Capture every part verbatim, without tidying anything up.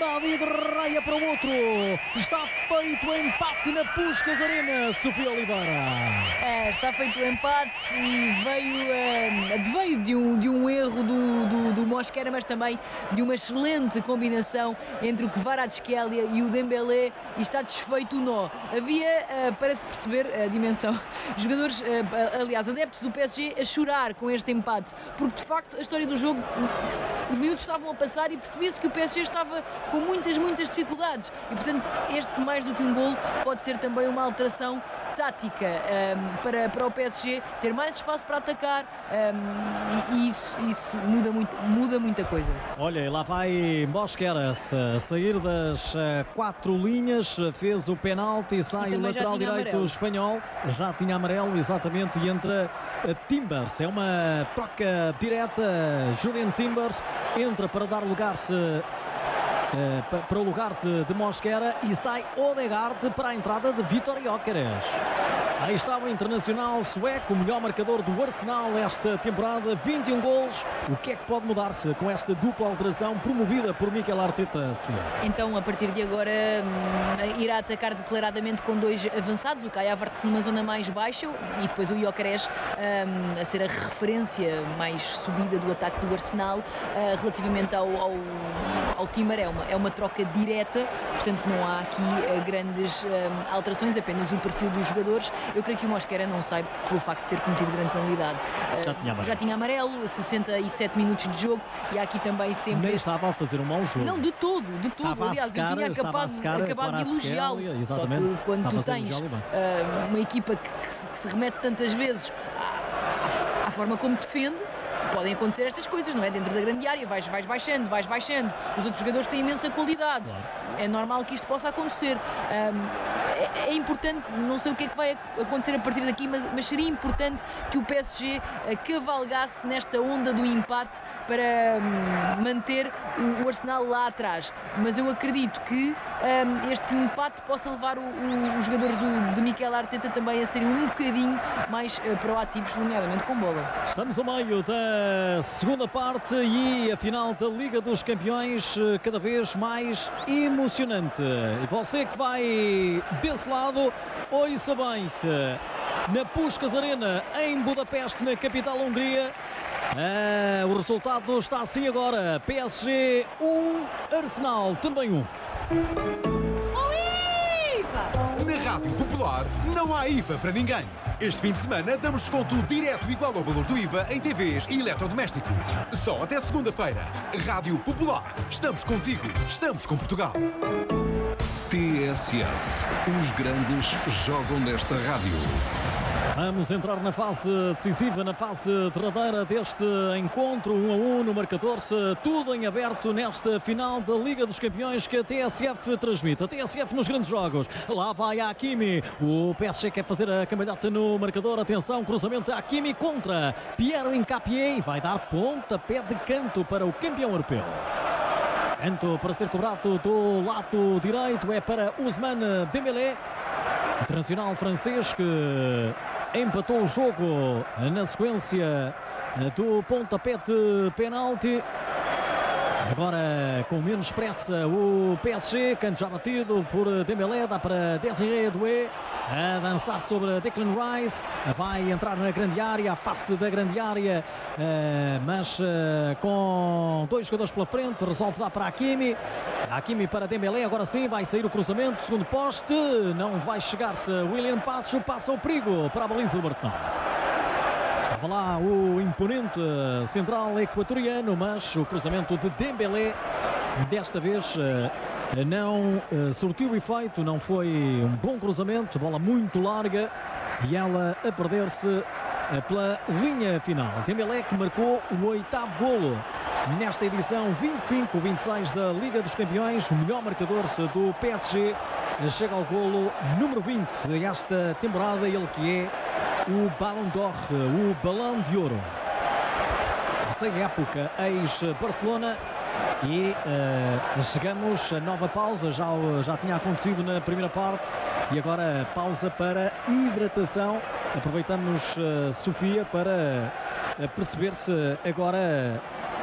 David raia para o outro. Está feito o empate na Puskás Arena, Sofia Oliveira. É, está feito o empate e veio, é, veio de, um, de um erro do, do, do Mosquera, mas também de uma excelente combinação entre o Kvaratskhelia e o Dembélé, e está desfeito o nó. Havia, é, para se perceber a dimensão, jogadores, é, aliás, adeptos do P S G a chorar com este empate, porque de facto a história do jogo, os minutos estavam a passar e percebia-se que o P S G estava com muitas, muitas dificuldades e, portanto, este mais do que um golo pode ser também uma alteração tática um, para, para o P S G ter mais espaço para atacar, um, e, e isso, isso muda, muito, muda muita coisa. Olha, lá vai Mosquera a sair das uh, quatro linhas, fez o penalti e sai o lateral direito amarelo. Espanhol, já tinha amarelo, exatamente, e entra uh, Timbers, é uma troca direta. Julian Timbers entra para dar lugar-se Uh, para o lugar de, de Mosquera, e sai Odegaard para a entrada de Vítor Gyökeres. Aí está o internacional sueco, o melhor marcador do Arsenal esta temporada, vinte e um golos. O que é que pode mudar-se com esta dupla alteração promovida por Mikel Arteta, Sofia? Então, a partir de agora, hum, irá atacar declaradamente com dois avançados, o Kai Havertz numa zona mais baixa e depois o Gyökeres hum, a ser a referência mais subida do ataque do Arsenal, uh, relativamente ao, ao, ao Timber. É uma, é uma troca direta, portanto não há aqui uh, grandes uh, alterações, apenas o perfil dos jogadores. Eu creio que o Mosquera não sai pelo facto de ter cometido grande penalidade. Uh, já, tinha amarelo. já tinha amarelo, sessenta e sete minutos de jogo, e há aqui também sempre... Nem estava a fazer um mau jogo. Não, de todo, de todo. Estava Aliás, secar, eu tinha acabado, acabado de elogiá-lo. Só que quando tu tens uh, uma equipa que, que, se, que se remete tantas vezes à, à, à forma como defende, podem acontecer estas coisas, não é? Dentro da grande área, vais, vais baixando, vais baixando. Os outros jogadores têm imensa qualidade. Claro. É normal que isto possa acontecer. Um, é, é importante, não sei o que é que vai acontecer a partir daqui, mas, mas seria importante que o P S G uh, cavalgasse nesta onda do empate para um, manter o, o Arsenal lá atrás. Mas eu acredito que um, este empate possa levar o, o, os jogadores do, de Mikel Arteta também a serem um bocadinho mais uh, proativos, nomeadamente com bola. Estamos ao meio da segunda parte e a final da Liga dos Campeões cada vez mais emocionante. E você que vai desse lado, ouça bem, na Puskás Arena em Budapeste, na capital Hungria, ah, o resultado está assim agora: P S G um, Arsenal também um. Na Rádio Popular não há I V A para ninguém. Este fim de semana damos desconto direto igual ao valor do I V A em T Vs e eletrodomésticos. Só até segunda-feira. Rádio Popular. Estamos contigo. Estamos com Portugal. T S F. Os grandes jogam nesta rádio. Vamos entrar na fase decisiva, na fase derradeira deste encontro, um a um no marcador, tudo em aberto nesta final da Liga dos Campeões que a T S F transmite. A T S F nos grandes jogos, lá vai a Hakimi, o P S G quer fazer a cambalhota no marcador, atenção, cruzamento a Hakimi contra Pierre Hincapié, vai dar pontapé de canto para o campeão europeu. Canto para ser cobrado do lado direito, é para Ousmane Dembélé, internacional francês que empatou o jogo na sequência do pontapé de penalti. Agora com menos pressa o P S G, canto já batido por Dembélé, dá para Désiré Doué a dançar sobre Declan Rice, vai entrar na grande área, a face da grande área, mas com dois jogadores pela frente, resolve dar para Hakimi. Hakimi para Dembélé, agora sim vai sair o cruzamento, segundo poste, não vai chegar-se William Pacho, passa o perigo para a baliza do Arsenal. Estava lá o imponente central equatoriano, mas o cruzamento de Dembélé desta vez não surtiu efeito, não foi um bom cruzamento, bola muito larga e ela a perder-se pela linha final. Dembélé que marcou o oitavo golo nesta edição vinte e cinco vinte e seis da Liga dos Campeões, o melhor marcador do P S G, chega ao golo número vinte desta temporada, ele que é o Ballon d'Or, o Balão de Ouro. Terceira época, ex-Barcelona. E uh, chegamos a nova pausa, já, já tinha acontecido na primeira parte. E agora pausa para hidratação. Aproveitamos, uh, Sofia, para uh, perceber se agora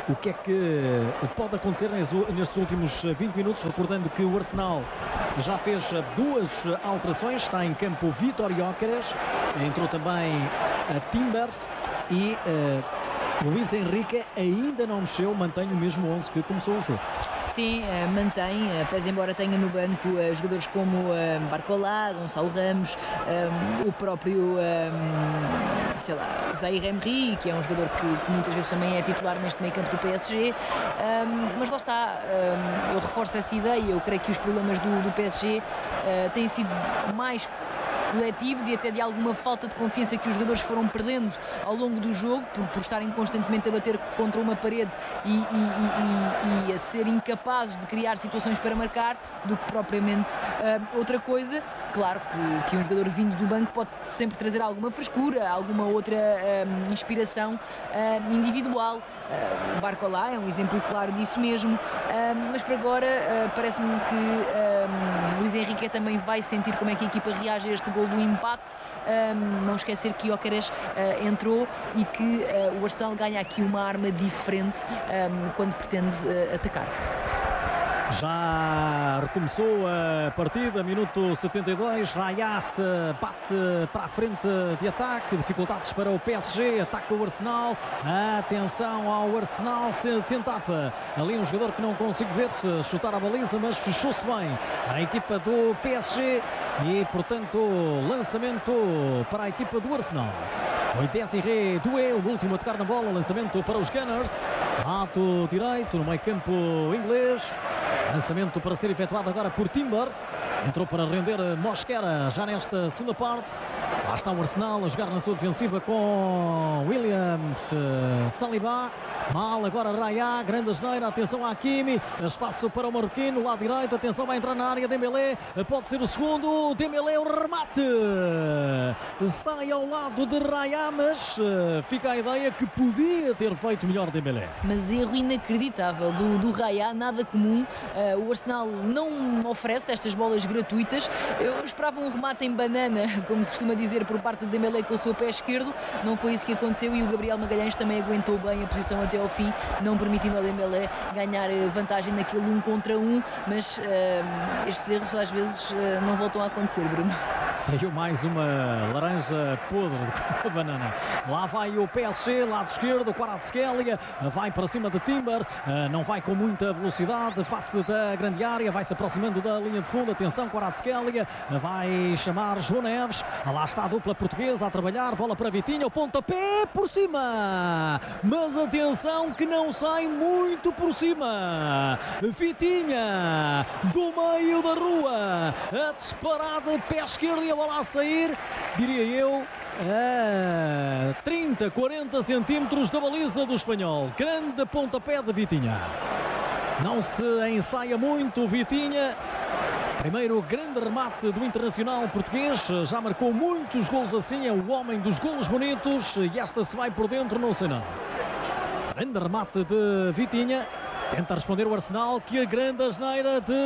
o que é que pode acontecer nestes últimos vinte minutos, recordando que o Arsenal já fez duas alterações, está em campo Vítor Gyökeres, entrou também a Timber e uh, Luís Henrique ainda não mexeu, mantém o mesmo onze que começou o jogo. Sim, mantém, pese embora tenha no banco jogadores como Barcola, Gonçalo Ramos, o próprio, sei lá, Zaïre Emery, que é um jogador que, que muitas vezes também é titular neste meio campo do P S G, mas lá está, eu reforço essa ideia, eu creio que os problemas do, do P S G têm sido mais coletivos e até de alguma falta de confiança que os jogadores foram perdendo ao longo do jogo por, por estarem constantemente a bater contra uma parede e, e, e, e a ser incapazes de criar situações para marcar do que propriamente uh, outra coisa. Claro que, que um jogador vindo do banco pode sempre trazer alguma frescura, alguma outra uh, inspiração uh, individual. Uh, o Barcola é um exemplo claro disso mesmo, uh, mas por agora uh, parece-me que uh, Luís Henrique também vai sentir como é que a equipa reage a este gol do empate. Um, não esquecer que Gyökeres uh, entrou e que uh, o Arsenal ganha aqui uma arma diferente um, quando pretende uh, atacar. Já recomeçou a partida, minuto setenta e dois, Rayas bate para a frente de ataque, dificuldades para o P S G, ataca o Arsenal, atenção ao Arsenal, se tentava ali um jogador que não consigo ver chutar a baliza, mas fechou-se bem a equipa do P S G e portanto lançamento para a equipa do Arsenal. Foi Désiré Doué, o último a tocar na bola, lançamento para os Gunners, lado direito no meio campo inglês. Lançamento para ser efetuado agora por Timber. Entrou para render Mosquera já nesta segunda parte. Lá está o Arsenal a jogar na sua defensiva com William uh, Saliba. Mal agora Raya, grande asneira, atenção a Hakimi, espaço para o marroquino, lado direito, atenção, vai entrar na área Dembélé, pode ser o segundo, Dembélé, o remate, sai ao lado de Raya, mas uh, fica a ideia que podia ter feito melhor Dembélé. Mas erro inacreditável do, do Raya, nada comum, uh, o Arsenal não oferece estas bolas gratuitas, eu esperava um remate em banana, como se costuma dizer, por parte de Dembélé com o seu pé esquerdo, não foi isso que aconteceu e o Gabriel Magalhães também aguentou bem a posição até ao fim, não permitindo ao Dembélé ganhar vantagem naquele um contra um, mas uh, estes erros às vezes uh, não voltam a acontecer, Bruno. Saiu mais uma laranja podre de banana. Lá vai o P S G, lado esquerdo, Kvaratskhelia, vai para cima de Timber, uh, não vai com muita velocidade, face da grande área, vai se aproximando da linha de fundo, atenção, Kvaratskhelia, vai chamar João Neves, lá está a dupla portuguesa a trabalhar, bola para Vitinha, o pontapé por cima, mas atenção que não sai muito por cima. Vitinha do meio da rua, a disparada, pé esquerdo e a bola a sair, diria eu, a trinta, quarenta centímetros da baliza do espanhol. Grande pontapé de Vitinha. Não se ensaia muito Vitinha. Primeiro grande remate do internacional português, já marcou muitos golos assim, é o homem dos golos bonitos e esta se vai por dentro, não sei não. Grande remate de Vitinha, tenta responder o Arsenal, que a grande asneira de...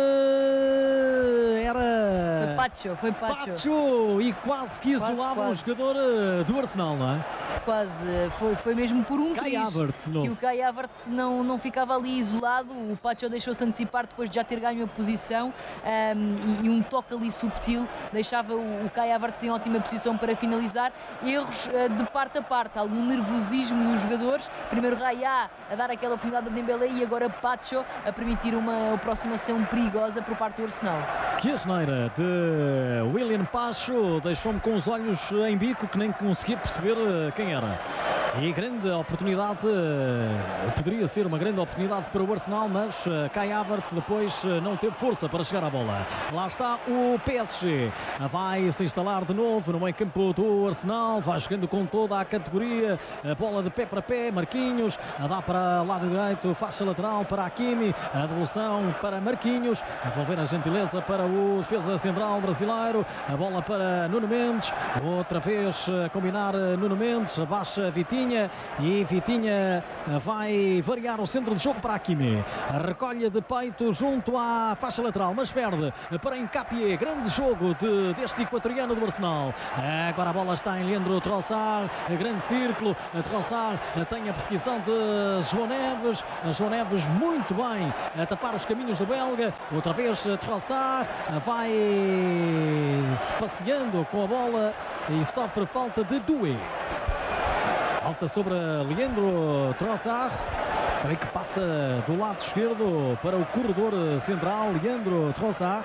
era... Foi Pacho, foi Pacho. Pacho, e quase que isolava o jogador do Arsenal, não é? Quase, foi, foi mesmo por um Kai triz Havertz, que o Kai Havertz não, não ficava ali isolado, o Pacho deixou-se antecipar depois de já ter ganho a posição um, e, e um toque ali subtil deixava o, o Kai Havertz em ótima posição para finalizar. Erros uh, de parte a parte, algum nervosismo dos jogadores, primeiro Raya a dar aquela oportunidade de Dembélé e agora Pacho a permitir uma aproximação perigosa por parte do Arsenal. Que asneira de William Pacho, deixou-me com os olhos em bico que nem conseguia perceber quem era. E grande oportunidade, poderia ser uma grande oportunidade para o Arsenal, mas Kai Havertz depois não teve força para chegar à bola. Lá está o P S G, vai se instalar de novo no meio campo do Arsenal, vai jogando com toda a categoria, a bola de pé para pé, Marquinhos, a dá para o lado direito, faixa lateral para Hakimi, a devolução para Marquinhos, a devolver a gentileza para o defesa central brasileiro, a bola para Nuno Mendes, outra vez a combinar Nuno Mendes, baixa Vitinha, Vitinha e Vitinha vai variar o centro de jogo para Hakimi. Recolhe de peito junto à faixa lateral, mas perde para Hincapié. Grande jogo de, deste equatoriano do Arsenal. Agora a bola está em Leandro Trossard, grande círculo. Trossard tem a perseguição de João Neves. João Neves muito bem a tapar os caminhos do belga. Outra vez Trossard vai se passeando com a bola e sofre falta de Doué. Falta sobre Leandro Trossard. Creio que passa do lado esquerdo para o corredor central. Leandro Trossard.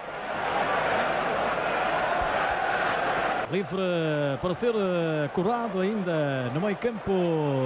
Livre para ser cobrado ainda no meio campo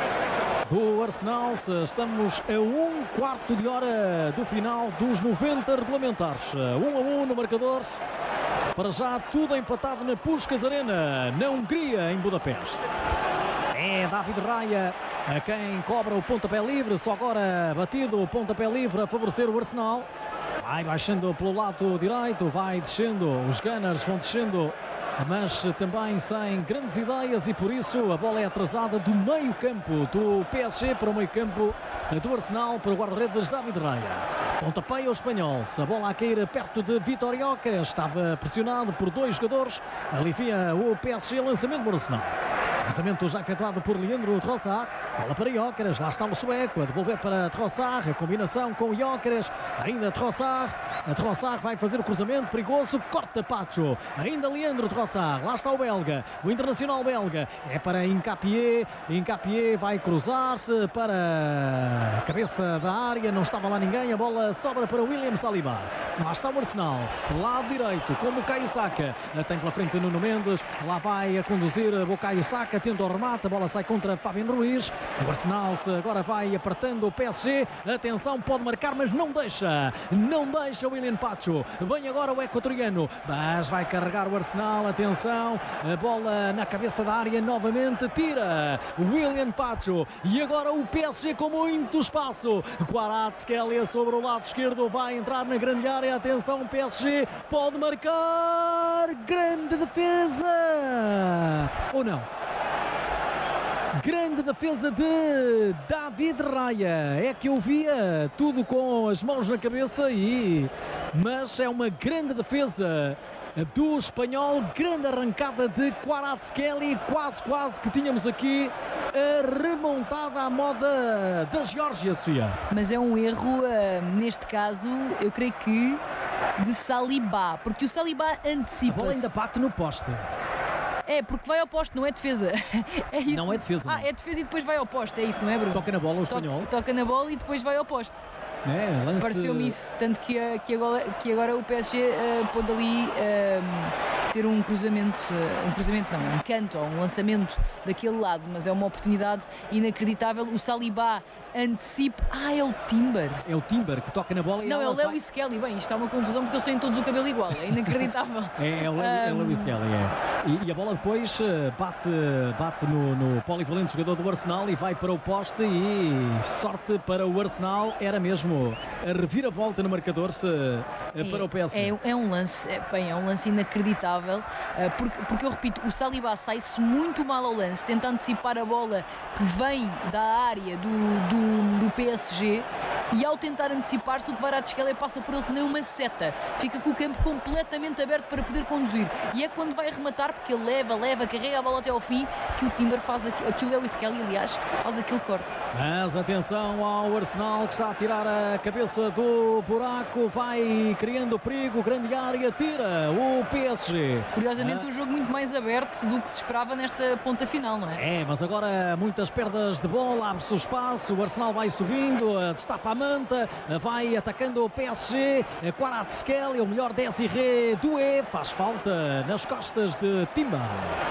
do Arsenal. Estamos a um quarto de hora do final dos noventa regulamentares. Um a um no marcador. Para já tudo empatado na Puskás Arena, na Hungria, em Budapeste. É David Raya a quem cobra o pontapé livre. Só agora batido o pontapé livre a favorecer o Arsenal. Vai baixando pelo lado direito, vai descendo. Os Gunners vão descendo, mas também sem grandes ideias, e por isso a bola é atrasada do meio campo do P S G para o meio campo do Arsenal, para o guarda-redes David Raya. Pontapé ao espanhol, a bola a cair perto de Vitor Gyökeres, estava pressionado por dois jogadores, alivia o P S G, lançamento do Arsenal. Lançamento já efetuado por Leandro Trossard. Bola para Gyökeres, lá está o sueco a devolver para Trossard, a combinação com Gyökeres, ainda Trossard. A Trossard vai fazer o cruzamento perigoso, corta Pacho, ainda Leandro Trossard, lá está o belga, o internacional belga, é para Hincapié. Hincapié vai cruzar-se para a cabeça da área, não estava lá ninguém, a bola sobra para William Saliba. Lá está o Arsenal, lado direito com Bukayo Saka, tem pela frente Nuno Mendes, lá vai a conduzir Bukayo Saka, tenta o remate, a bola sai contra Fabian Ruiz. O Arsenal agora vai apertando o P S G, atenção, pode marcar, mas não deixa, não deixa William Pacho. Vem agora o equatoriano, mas vai carregar o Arsenal, atenção, a bola na cabeça da área novamente, tira William Pacho, e agora o P S G com muito espaço. Kvaratskhelia sobre o lado esquerdo, vai entrar na grande área, atenção, o P S G pode marcar, grande defesa, ou não? Grande defesa de David Raya. É que eu via tudo com as mãos na cabeça, e mas é uma grande defesa do espanhol. Grande arrancada de Kvaratskhelia. Quase, quase que tínhamos aqui a remontada à moda da Geórgia, Sofia. Mas é um erro, uh, neste caso, eu creio que de Saliba, porque o Saliba antecipa-se. A bola ainda bate no poste. É, porque vai ao poste, não é defesa. É isso. Não é defesa. Ah, não. É defesa e depois vai ao poste, é isso, não é, Bruno? Toca na bola o espanhol. Toca, toca na bola e depois vai ao poste. É, lance... Pareceu-me isso, tanto que, que, agora, que agora o P S G uh, pôde ali uh, ter um cruzamento, uh, um cruzamento não, um canto ou um lançamento daquele lado, mas é uma oportunidade inacreditável. O Saliba antecipa. Ah, é o Timber. É o Timber que toca na bola e não, é o vai... Lewis Skelly. Bem, isto está uma confusão porque eles têm todos o cabelo igual, é inacreditável. é, é o Lewis, um... é o Lewis Skelly, é. E, e a bola depois bate, bate no, no polivalente jogador do Arsenal e vai para o poste, e sorte para o Arsenal, era mesmo a reviravolta no marcador se, é, para o P S G. É, é um lance, é, bem, é um lance inacreditável, porque, porque eu repito, o Saliba sai-se muito mal ao lance, tenta antecipar a bola que vem da área do, do, do P S G, e ao tentar antecipar-se, o Kvaratskhelia passa por ele que nem uma seta, fica com o campo completamente aberto para poder conduzir, e é quando vai rematar, porque ele leva, leva, carrega a bola até ao fim, que o Timber faz aquilo, que o Lewis Skelly, aliás, faz aquele corte. Mas atenção ao Arsenal, que está a tirar a cabeça do buraco, vai criando perigo, grande área, tira o P S G. Curiosamente, ah. um jogo muito mais aberto do que se esperava nesta ponta final, não é? É, mas agora muitas perdas de bola, abre-se o espaço, o Arsenal vai subindo, destapa a manta, vai atacando o P S G, Kvaratskhelia, o melhor Désiré Doué, faz falta nas costas de Timber.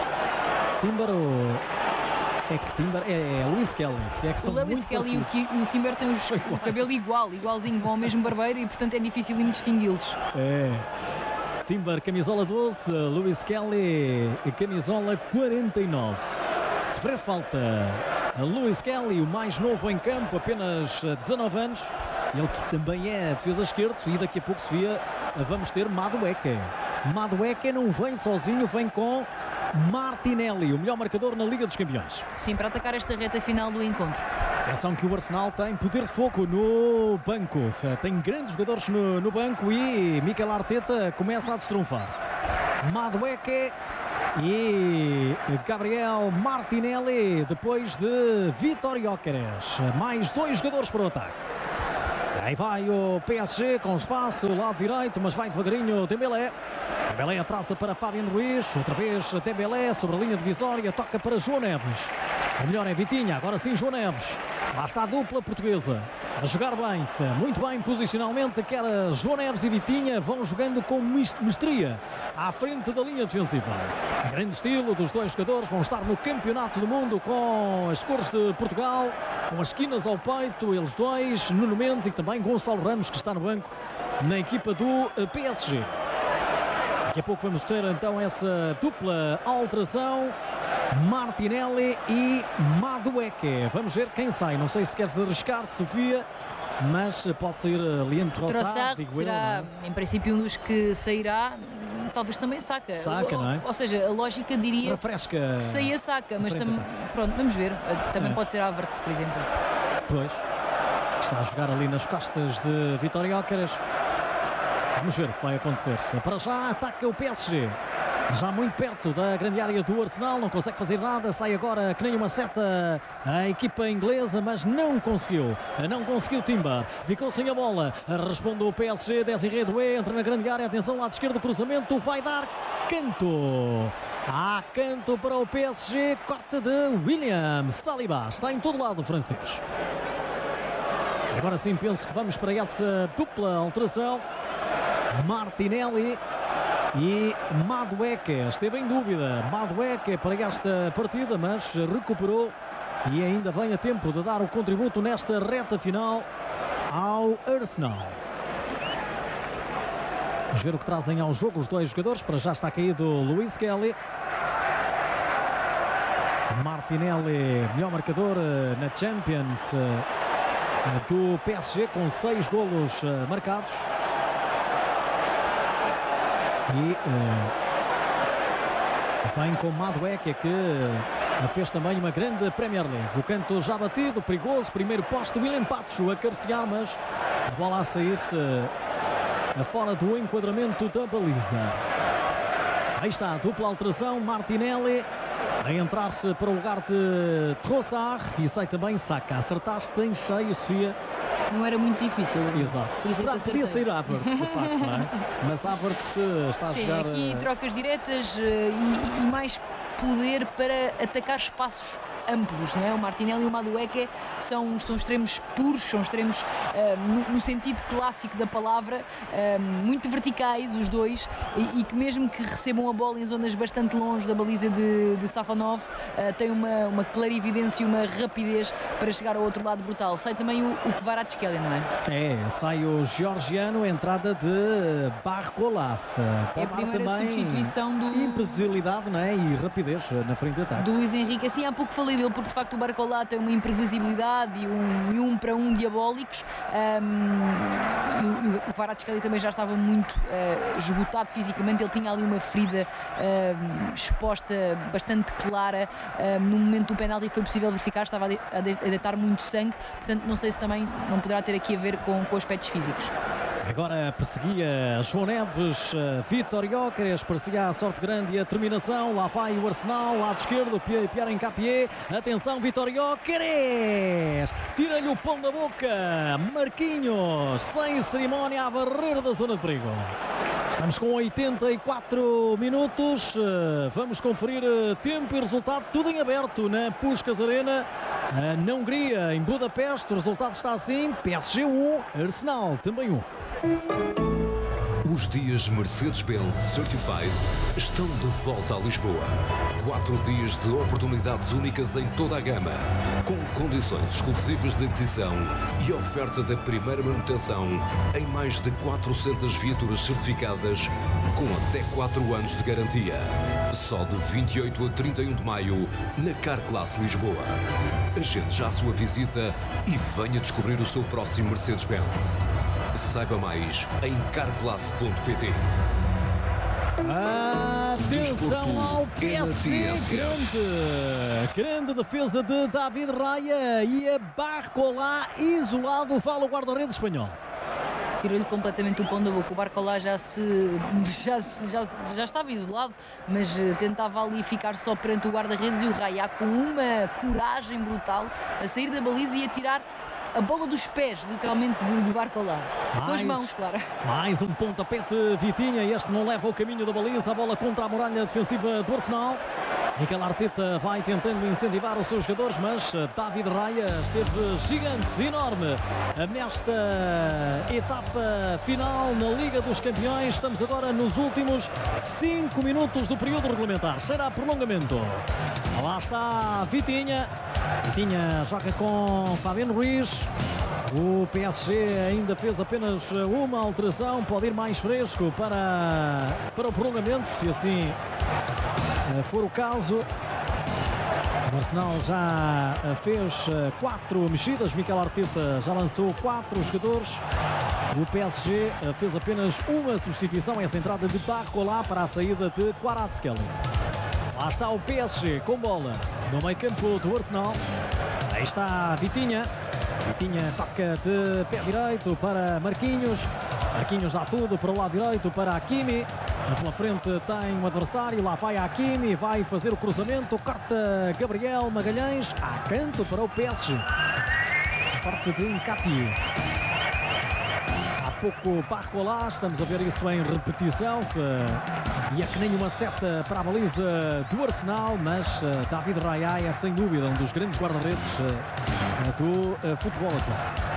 Timber, o... É que Timber é, é Lewis Skelly. É que o Lewis Skelly e o Timber têm os, o cabelo igual, igualzinho, vão ao mesmo barbeiro, e portanto é difícil distingui-los. É. Timber, camisola doze, Lewis Skelly, camisola quarenta e nove. Sofrer falta a Lewis Skelly, o mais novo em campo, apenas dezanove anos. Ele que também é defesa esquerdo, e daqui a pouco, Sofia, vamos ter Madueke. Madueke não vem sozinho, vem com Martinelli, o melhor marcador na Liga dos Campeões. Sim, para atacar esta reta final do encontro. Atenção que o Arsenal tem poder de fogo no banco. Tem grandes jogadores no, no banco e Mikel Arteta começa a destrunfar. Madueke e Gabriel Martinelli, depois de Vitor Gyökeres. Mais dois jogadores para o ataque. Aí vai o P S G com espaço, lado direito, mas vai devagarinho Dembélé. Dembélé traça para Fabian Ruiz, outra vez Dembélé sobre a linha divisória, toca para João Neves. O melhor é Vitinha, agora sim João Neves. Lá está a dupla portuguesa a jogar bem, muito bem posicionalmente, quer João Neves e Vitinha vão jogando com mestria à frente da linha defensiva. Grande estilo dos dois jogadores, vão estar no Campeonato do Mundo com as cores de Portugal, com as esquinas ao peito, eles dois, Nuno Mendes e também Gonçalo Ramos, que está no banco na equipa do P S G. Daqui a pouco vamos ter então essa dupla alteração. Martinelli e Madueke. Vamos ver quem sai. Não sei se queres arriscar, Sofia, mas pode sair Leandro Trossard. Trossard será, eu, em princípio, um dos que sairá. Talvez também Saka. Saka, ou, não é? Ou seja, a lógica diria refresca que saia Saka, mas tam, pronto, vamos ver. Também é. Pode ser Havertz, por exemplo. Pois. Está a jogar ali nas costas de Vitor Gyökeres. Vamos ver o que vai acontecer. Para já ataca o P S G. Já muito perto da grande área do Arsenal, não consegue fazer nada, sai agora que nem uma seta a equipa inglesa, mas não conseguiu, não conseguiu Timber, ficou sem a bola, responde o P S G, Desiré Doué, entra na grande área, atenção lado esquerdo, cruzamento, vai dar canto, há canto para o P S G, corte de William Saliba, está em todo lado o francês. Agora sim penso que vamos para essa dupla alteração, Martinelli e Madueke. Esteve em dúvida Madueke para esta partida, mas recuperou e ainda vem a tempo de dar o contributo nesta reta final ao Arsenal. Vamos ver o que trazem ao jogo os dois jogadores. Para já está caído Luís Kelly. Martinelli, melhor marcador na Champions do P S G, com seis golos marcados. E uh, vem com Madueke, que uh, fez também uma grande Premier League. O canto já batido, perigoso, primeiro posto, William Pacho a cabecear, mas a bola a sair uh, fora do enquadramento da baliza. Aí está a dupla alteração, Martinelli a entrar-se para o lugar de Trossard e sai também Saka. Acertaste em cheio, Sofia. Não era muito difícil. Exato. Por isso é que podia sair Havertz, de facto, não é? Mas Havertz está a Sim, jogar... aqui trocas diretas uh, e, e mais poder para atacar espaços amplos, não é? O Martinelli e o Madueke são, são extremos puros, são extremos uh, no, no sentido clássico da palavra, uh, muito verticais os dois, e, e que mesmo que recebam a bola em zonas bastante longe da baliza de, de Safanov, uh, têm uma, uma clarividência e uma rapidez para chegar ao outro lado brutal. Sai também o, o Kvaratskhelia, não é? É, sai o georgiano, entrada de Barcola. É a primeira substituição do... imprevisibilidade, não é? E rapidez na frente de ataque. Do Luís Henrique. Assim, há pouco falei dele, porque de facto o Barcola tem uma imprevisibilidade e um, e um para um diabólicos. Um, e o Kvaratskhelia também já estava muito uh, esgotado fisicamente. Ele tinha ali uma ferida uh, exposta bastante clara. Uh, no momento do penalti foi possível verificar, estava a, de, a, de, a deitar muito sangue. Portanto, não sei se também não poderá ter aqui a ver com, com aspectos físicos. Agora perseguia João Neves, Vitor Gyökeres, parecia a sorte grande e a terminação. Lá vai o Arsenal, lado esquerdo, Pierre Encapié. Atenção, Vitor Gyökeres, tira-lhe o pão da boca. Marquinhos, sem cerimónia, à barreira da zona de perigo. Estamos com oitenta e quatro minutos, vamos conferir tempo e resultado, tudo em aberto na Puskás Arena, na Hungria, em Budapeste. O resultado está assim: P S G um, Arsenal também um. Os dias Mercedes-Benz Certified estão de volta a Lisboa. Quatro dias de oportunidades únicas em toda a gama, com condições exclusivas de aquisição e oferta da primeira manutenção em mais de quatrocentas viaturas certificadas com até quatro anos de garantia. Só de vinte e oito a trinta e um de maio na Carclass Lisboa. Agende já a sua visita e venha descobrir o seu próximo Mercedes-Benz. Saiba mais em carclass ponto pt. Atenção ao P S G, grande, grande defesa de David Raya e a Barcola isolado, fala o guarda-redes espanhol. Tirou-lhe completamente o pão da boca. O Barcola já se, já, se, já, já estava isolado, mas tentava ali ficar só perante o guarda-redes, e o Raya, com uma coragem brutal, a sair da baliza e a tirar a bola dos pés, literalmente, de, de Barcola. Com as mãos, claro. Mais um pontapé de Vitinha, este não leva o caminho da baliza, a bola contra a muralha defensiva do Arsenal. Mikel Arteta vai tentando incentivar os seus jogadores, mas David Raya esteve gigante, enorme, nesta etapa final na Liga dos Campeões. Estamos agora nos últimos cinco minutos do período regulamentar. Será prolongamento. Lá está Vitinha. Vitinha joga com Fabiano Ruiz. O P S G ainda fez apenas uma alteração, pode ir mais fresco para, para o prolongamento, se assim for o caso. O Arsenal já fez quatro mexidas, Mikel Arteta já lançou quatro jogadores. O P S G fez apenas uma substituição, essa entrada de Barcola para a saída de Kvaratskhelia. Lá está o P S G com bola no meio campo do Arsenal. Aí está Vitinha. Vitinha toca de pé direito para Marquinhos. Marquinhos dá tudo para o lado direito para Hakimi. Pela frente tem um adversário, lá vai Hakimi, vai fazer o cruzamento, corta Gabriel Magalhães, a canto para o P S G. Corte de Nketiah. Há pouco Barcola, estamos a ver isso em repetição, e é que nem uma seta para a baliza do Arsenal, mas David Raya é sem dúvida um dos grandes guarda-redes do futebol atual.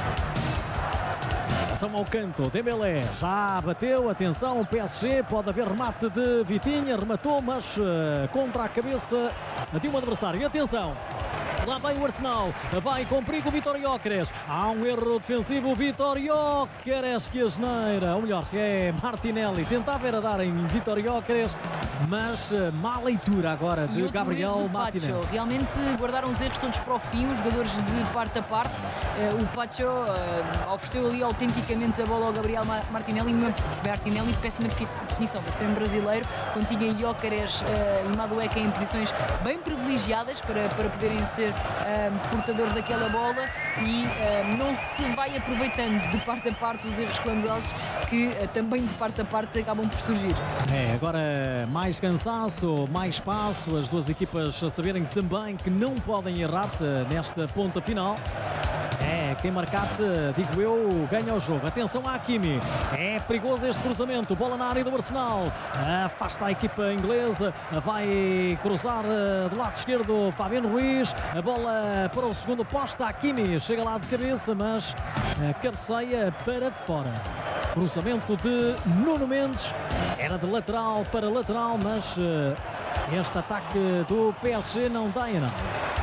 Ao canto, Dembélé já bateu, atenção, o P S G, pode haver remate de Vitinha, rematou, mas uh, contra a cabeça de um adversário. E atenção, lá vem o Arsenal, vai com perigo o Vítor Gyökeres, há um erro defensivo, Vítor Gyökeres, que asneira, ou melhor, é Martinelli, tentava era dar em Vítor Gyökeres, mas uh, má leitura agora de Gabriel Martinelli. Pacho. Realmente guardaram os erros todos para o fim, os jogadores de parte a parte. Uh, o Pacho uh, ofereceu ali autenticamente a bola ao Gabriel Martinelli, uma Martinelli péssima definição do extremo brasileiro, quando tinha Gyökeres uh, e Madueke em posições bem privilegiadas para, para poderem ser uh, portadores daquela bola, e uh, não se vai aproveitando de parte a parte os erros clamorosos que uh, também de parte a parte acabam por surgir. É, agora mais cansaço, mais espaço, as duas equipas a saberem também que não podem errar-se nesta ponta final. É, quem marcar-se, digo eu, ganha o jogo. Atenção a Hakimi, é perigoso este cruzamento, bola na área do Arsenal, afasta a equipa inglesa, vai cruzar do lado esquerdo Fabiano Ruiz, a bola para o segundo posto, Hakimi chega lá de cabeça, mas cabeceia para fora. Cruzamento de Nuno Mendes, era de lateral para lateral, mas este ataque do P S G não dá em nada.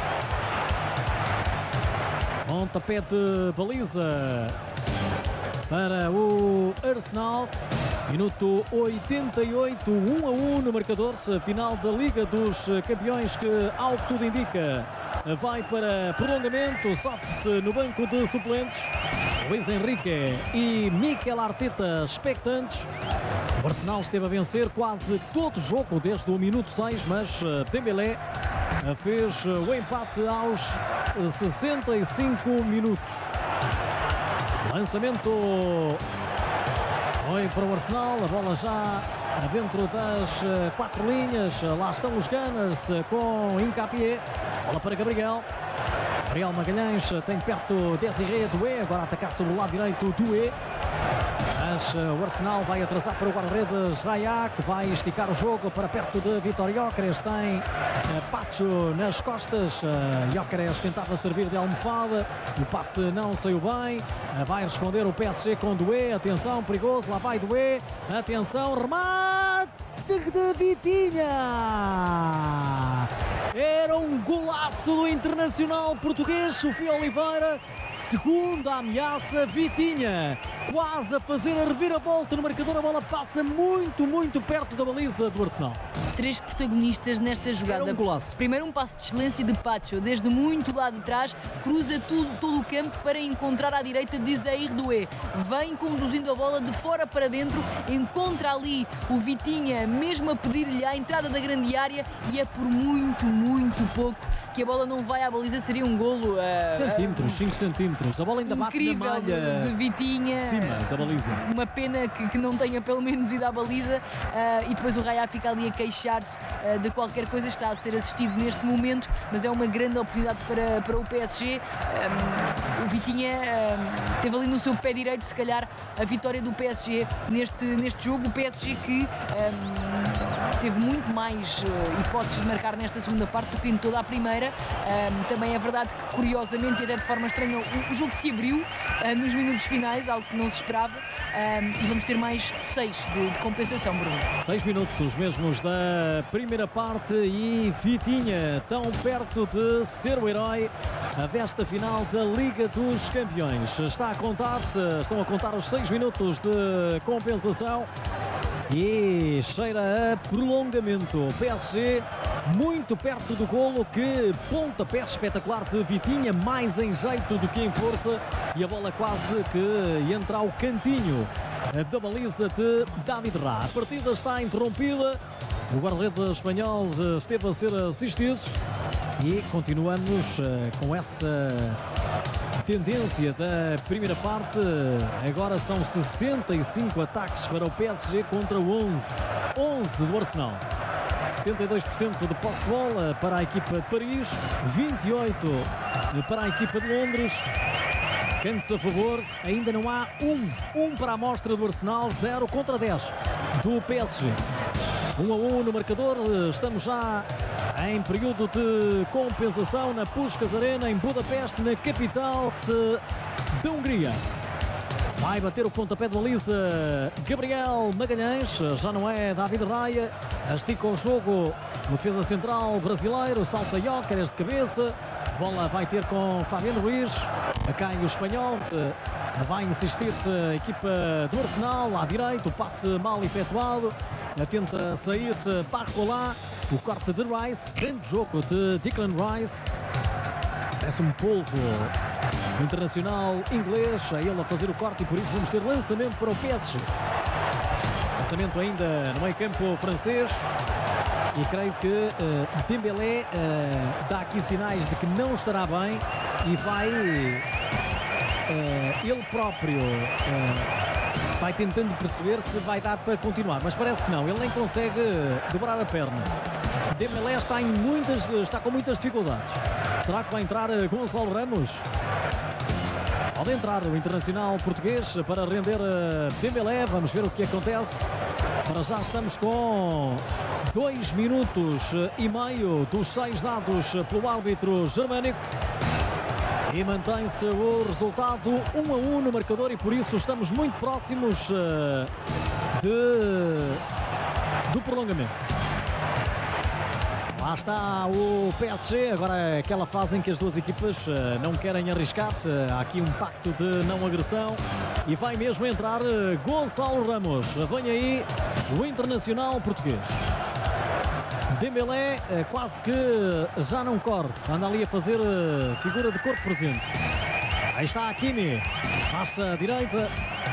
Pontapé de baliza para o Arsenal. Minuto oitenta e oito, um a um no marcador, final da Liga dos Campeões, que, ao que tudo indica, vai para prolongamento. Sofre-se no banco de suplentes Luís Henrique e Mikel Arteta expectantes. O Arsenal esteve a vencer quase todo o jogo desde o minuto seis, mas Dembélé fez o empate aos sessenta e cinco minutos. Lançamento foi para o Arsenal, a bola já dentro das quatro linhas. Lá estão os Gunners com Nketiah, bola para Gabriel. Gabriel Magalhães tem perto Désiré Doué, agora a atacar sobre o lado direito Doué. Mas o Arsenal vai atrasar para o guarda-redes Raya, que vai esticar o jogo para perto de Vítor Gyökeres. Tem Pacho nas costas. Gyökeres tentava servir de almofada, o passe não saiu bem. Vai responder o P S G com Doué. Atenção, perigoso, lá vai Doué. Atenção, remate de Vitinha. Era um golaço do internacional português, Sofia Oliveira. Segunda ameaça, Vitinha, quase a fazer a reviravolta no marcador. A bola passa muito, muito perto da baliza do Arsenal. Três protagonistas nesta jogada. Um golaço. Primeiro um passo de excelência de Pacho, desde muito lá de trás, cruza tudo, todo o campo para encontrar à direita de Zaïre Doué. Vem conduzindo a bola de fora para dentro, encontra ali o Vitinha, mesmo a pedir-lhe a entrada da grande área, e é por muito, muito pouco que a bola não vai à baliza. Seria um golo uh, centímetros, cinco centímetros. A bola ainda bate na malha de, de Vitinha, cima da baliza. Uma pena que, que não tenha pelo menos ido à baliza, uh, e depois o Raya fica ali a queixar-se uh, de qualquer coisa. Está a ser assistido neste momento, mas é uma grande oportunidade para, para o P S G. Um, o Vitinha um, teve ali no seu pé direito, se calhar, a vitória do P S G neste, neste jogo. O P S G que um, teve muito mais uh, hipóteses de marcar nesta segunda parte do que em toda a primeira. Um, também é verdade que, curiosamente e até de forma estranha, o, o jogo se abriu uh, nos minutos finais, algo que não se esperava, um, e vamos ter mais seis de, de compensação, Bruno. Seis minutos, os mesmos da primeira parte, e Vitinha tão perto de ser o herói desta final da Liga dos Campeões. Está a contar, estão a contar os seis minutos de compensação e cheira a prolongamento. O P S G muito perto do golo, que pontapé espetacular de Vitinha, mais em jeito do que em força, e a bola quase que entra ao cantinho da baliza de David Rá. A partida está interrompida, o guarda-redes espanhol esteve a ser assistido e continuamos com essa tendência da primeira parte. Agora são sessenta e cinco ataques para o P S G contra onze. onze do Arsenal. setenta e dois por cento de posse de bola para a equipa de Paris, vinte e oito por cento para a equipa de Londres. Cantos a favor, ainda não há um. Um para a amostra do Arsenal, zero contra dez do P S G. um a um no marcador, estamos já em período de compensação na Puskás Arena, em Budapeste, na capital da Hungria. Vai bater o pontapé de baliza Gabriel Magalhães, já não é David Raya, estica o jogo o defesa central brasileiro, salta Jóqueres de cabeça, bola vai ter com Fabiano Ruiz, cai o espanhol, vai insistir a equipa do Arsenal, à direita, o passe mal efetuado, tenta sair Barcola, o corte de Rice, grande jogo de Declan Rice, parece um polvo internacional inglês, é ele a fazer o corte, e por isso vamos ter lançamento para o P S G. Lançamento ainda no meio campo francês, e creio que uh, Dembélé uh, dá aqui sinais de que não estará bem e vai uh, ele próprio uh, vai tentando perceber se vai dar para continuar, mas parece que não, ele nem consegue dobrar a perna. Dembélé está, em muitas, está com muitas dificuldades. Será que vai entrar Gonçalo Ramos? Pode entrar o internacional português para render Dembélé. Vamos ver o que acontece. Para já estamos com dois minutos e meio dos seis dados pelo árbitro germânico. E mantém-se o resultado um a um no marcador, e por isso estamos muito próximos de, do prolongamento. Lá está o P S G, agora é aquela fase em que as duas equipas uh, não querem arriscar-se, há aqui um pacto de não agressão, e vai mesmo entrar uh, Gonçalo Ramos. Vem aí o internacional português. Dembélé uh, quase que já não corre, anda ali a fazer uh, figura de corpo presente. Aí está Hakimi, passa à direita,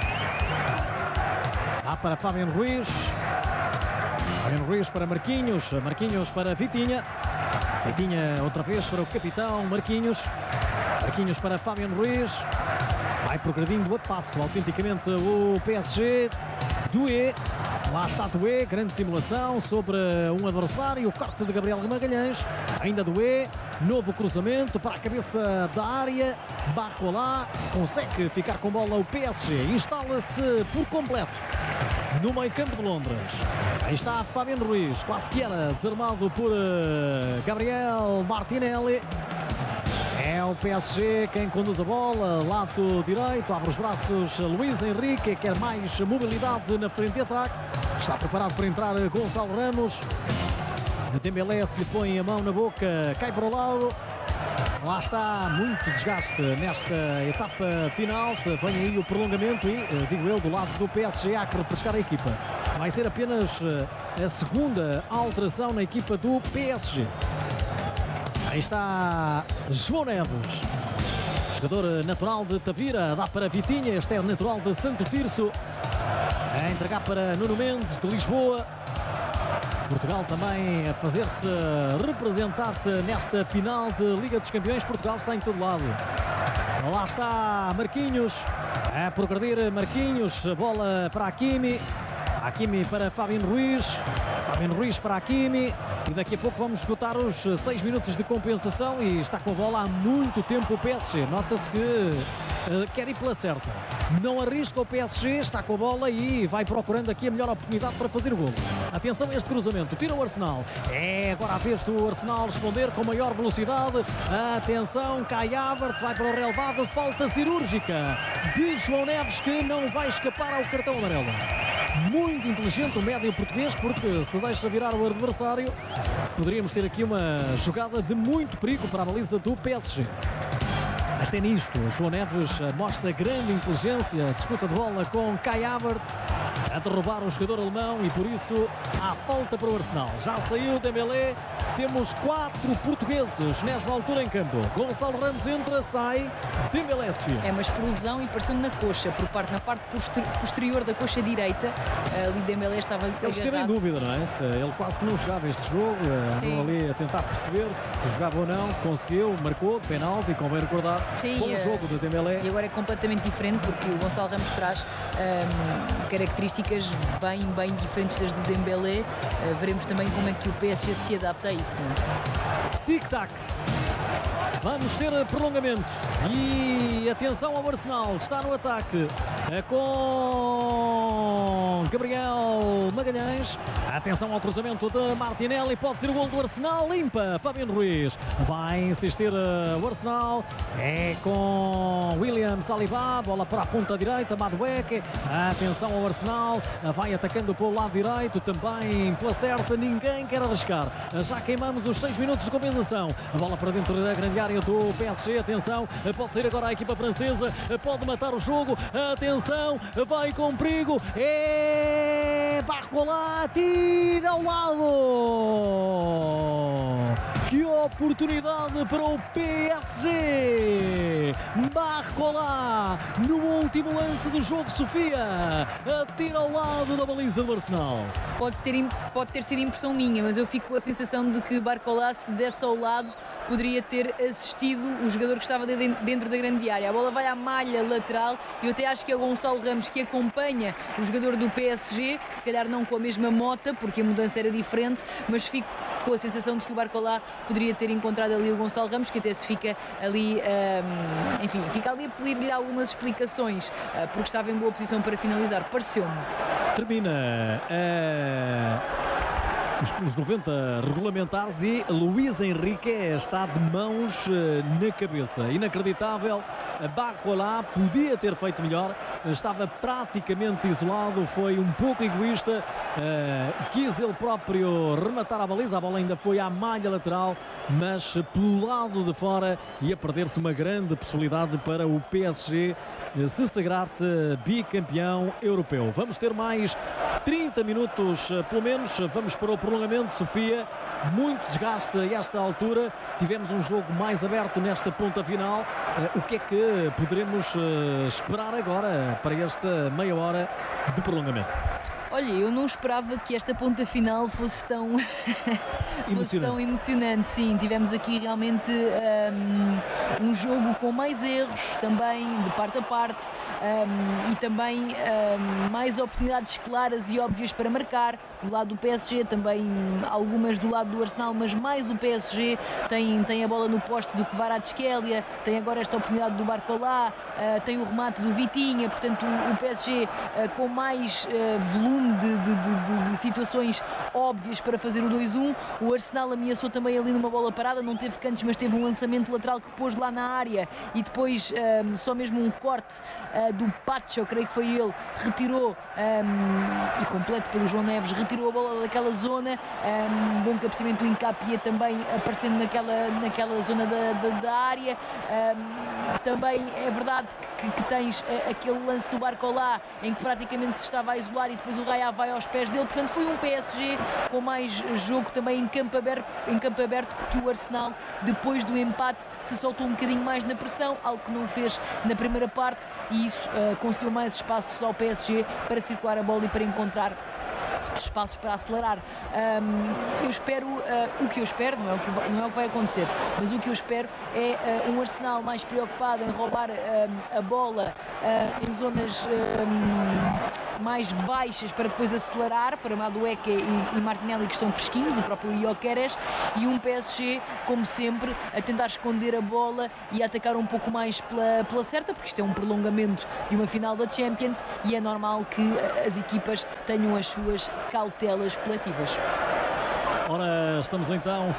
lá para Fabiano Ruiz. Fabiano Ruiz para Marquinhos, Marquinhos para Vitinha, Vitinha outra vez para o capitão Marquinhos, Marquinhos para Fabiano Ruiz, vai progredindo a passo autenticamente o P S G. Doué, lá está Doué, grande simulação sobre um adversário, o corte de Gabriel Magalhães, ainda Doué, novo cruzamento para a cabeça da área, Barcola, consegue ficar com bola o P S G, instala-se por completo no meio campo de Londres. Aí está Fabiano Ruiz, quase que era desarmado por uh, Gabriel Martinelli. É o P S G quem conduz a bola, lado direito, abre os braços Luís Henrique, quer mais mobilidade na frente de ataque. Está preparado para entrar Gonçalo Ramos. Dembélé se lhe põe a mão na boca, cai para o lado. Lá está, muito desgaste nesta etapa final. Vem aí o prolongamento e, digo eu, do lado do P S G há que refrescar a equipa. Vai ser apenas a segunda alteração na equipa do P S G. Aí está João Neves, jogador natural de Tavira, dá para Vitinha, este é natural de Santo Tirso. A entregar para Nuno Mendes de Lisboa. Portugal também a fazer-se representar-se nesta final de Liga dos Campeões. Portugal está em todo lado. Lá está Marquinhos a progredir. Marquinhos, bola para Hakimi. Hakimi para Fabinho Ruiz. Fabinho Ruiz para Hakimi. E daqui a pouco vamos esgotar os seis minutos de compensação. E está com a bola há muito tempo o P S G. Nota-se que uh, quer ir pela certa. Não arrisca o P S G, está com a bola e vai procurando aqui a melhor oportunidade para fazer o golo. Atenção a este cruzamento, tira o Arsenal. É agora a vez do Arsenal responder com maior velocidade. Atenção, Kai Havertz vai para o relevado. Falta cirúrgica de João Neves, que não vai escapar ao cartão amarelo. Muito inteligente o médio português, porque se deixa virar o adversário, poderíamos ter aqui uma jogada de muito perigo para a baliza do P S G. Até nisto, João Neves mostra grande inteligência, disputa de bola com Kai Havertz a derrubar o jogador alemão e por isso há falta para o Arsenal. Já saiu Dembélé, temos quatro portugueses nesta altura em campo. Gonçalo Ramos entra, sai, Dembélé, Sofia. É uma explosão e parecendo na coxa, por parte, na parte posterior da coxa direita, ali Dembélé estava agarrado. Ele esteve em dúvida, não é? Ele quase que não jogava este jogo, andou ali a tentar perceber se jogava ou não, conseguiu, marcou, penalti, convém recordar. Sim, bom jogo de Dembélé. E agora é completamente diferente porque o Gonçalo Ramos traz um, características bem, bem diferentes das de Dembélé. Uh, veremos também como é que o P S G se adapta a isso, não é? Tic-tac. Vamos ter prolongamento. E atenção ao Arsenal, está no ataque com Gabriel Magalhães. Atenção ao cruzamento de Martinelli, pode ser o gol do Arsenal, limpa Fabinho Ruiz. Vai insistir o Arsenal, é com William Saliba, bola para a ponta direita, Madueke. Atenção ao Arsenal, vai atacando pelo lado direito, também pela certa, ninguém quer arriscar. Já queimamos os seis minutos de compensação. A bola para dentro da grande área do P S G, atenção, pode sair agora a equipa francesa, pode matar o jogo, atenção, vai com perigo, é Barcola, tira ao lado. Que oportunidade para o P S G. Barcola, no último lance do jogo, Sofia, atira ao lado da baliza do Arsenal. Pode ter, pode ter sido impressão minha, mas eu fico com a sensação de que Barcola, se desse ao lado, poderia ter assistido o jogador que estava dentro da grande área. A bola vai à malha lateral e eu até acho que é o Gonçalo Ramos que acompanha o jogador do P S G, se calhar não com a mesma mota, porque a mudança era diferente, mas fico com a sensação de que o Barcola poderia ter encontrado ali o Gonçalo Ramos, que até se fica ali, um, enfim, fica ali a pedir-lhe algumas explicações, uh, porque estava em boa posição para finalizar, pareceu-me. Termina uh, os, os noventa regulamentares e Luís Henrique está de mãos uh, na cabeça. Inacreditável. Barcola podia ter feito melhor, estava praticamente isolado, foi um pouco egoísta, uh, quis ele próprio rematar a baliza, a bola ainda foi à malha lateral, mas pelo lado de fora ia perder-se uma grande possibilidade para o P S G uh, se sagrar-se bicampeão europeu. Vamos ter mais trinta minutos, uh, pelo menos, vamos para o prolongamento, Sofia. Muito desgaste a esta altura, tivemos um jogo mais aberto nesta ponta final. Uh, o que é que poderemos uh, esperar agora para esta meia hora de prolongamento? Olha, eu não esperava que esta ponta final fosse tão, fosse tão emocionante. Sim, tivemos aqui realmente um, um jogo com mais erros também, de parte a parte, um, e também um, mais oportunidades claras e óbvias para marcar. Do lado do P S G também algumas do lado do Arsenal, mas mais o P S G tem, tem a bola no poste do Kvaratskhelia, tem agora esta oportunidade do Barcola, uh, tem o remate do Vitinha, portanto o, o P S G uh, com mais uh, volume despedindo de, de, de, de situações óbvias para fazer o dois um. O Arsenal ameaçou também ali numa bola parada, não teve cantos, mas teve um lançamento lateral que pôs lá na área e depois um, só mesmo um corte uh, do Pacho, eu creio que foi ele, retirou um, e completo pelo João Neves, retirou a bola daquela zona. Um bom cabeceamento do Hincapié também aparecendo naquela, naquela zona da, da, da área. Um, também é verdade que, que, que tens aquele lance do Barcola em que praticamente se estava a isolar e depois o Raya vai aos pés dele, portanto foi um P S G com mais jogo também em campo aberto, em campo aberto porque o Arsenal depois do empate se soltou um bocadinho mais na pressão, algo que não fez na primeira parte, e isso uh, concedeu mais espaços ao P S G para circular a bola e para encontrar espaços para acelerar. Um, eu espero, uh, o que eu espero, não é o que, vai, não é o que vai acontecer, mas o que eu espero é uh, um Arsenal mais preocupado em roubar uh, a bola uh, em zonas uh, mais baixas para depois acelerar para Madueke e, e Martinelli, que estão fresquinhos, o próprio Gyökeres, e um P S G, como sempre, a tentar esconder a bola e a atacar um pouco mais pela, pela certa, porque isto é um prolongamento de uma final da Champions e é normal que as equipas tenham as suas cautelas coletivas. Ora, estamos então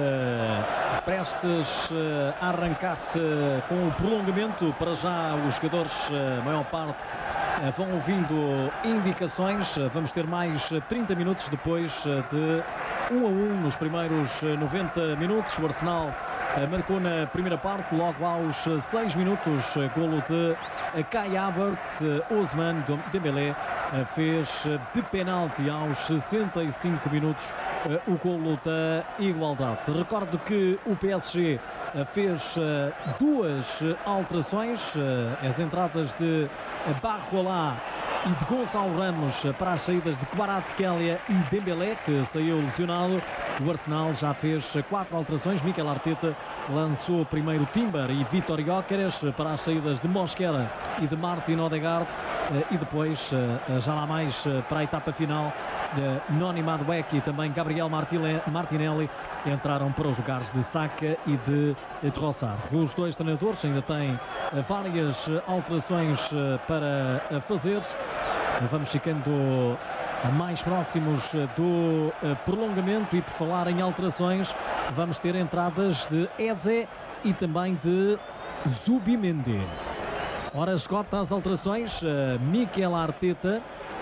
uh, prestes uh, a arrancar-se uh, com o prolongamento. Para já os jogadores, a uh, maior parte, uh, vão ouvindo indicações. Uh, vamos ter mais uh, trinta minutos depois uh, de um a um nos primeiros uh, noventa minutos. O Arsenal uh, marcou na primeira parte, logo aos uh, seis minutos, uh, golo de uh, Kai Havertz. uh, Ousmane Dembélé uh, fez uh, de penalti aos sessenta e cinco minutos uh, o golo da igualdade. Recordo que o P S G uh, fez uh, duas uh, alterações, uh, as entradas de uh, Barcola e de Gonçalo Ramos para as saídas de Kvaratskhelia e Dembélé, que saiu lesionado. O Arsenal já fez quatro alterações. Mikel Arteta lançou primeiro Timber e Vitor Gyökeres para as saídas de Mosquera e de Martin Odegaard, e depois, já lá mais para a etapa final, Noni Madueke e também Gabriel Martinelli entraram para os lugares de Saka e de Trossard. Os dois treinadores ainda têm várias alterações para fazer. Vamos ficando mais próximos do prolongamento e, por falar em alterações, vamos ter entradas de Eze e também de Zubimendi. Ora, esgota as alterações. Mikel Arteta,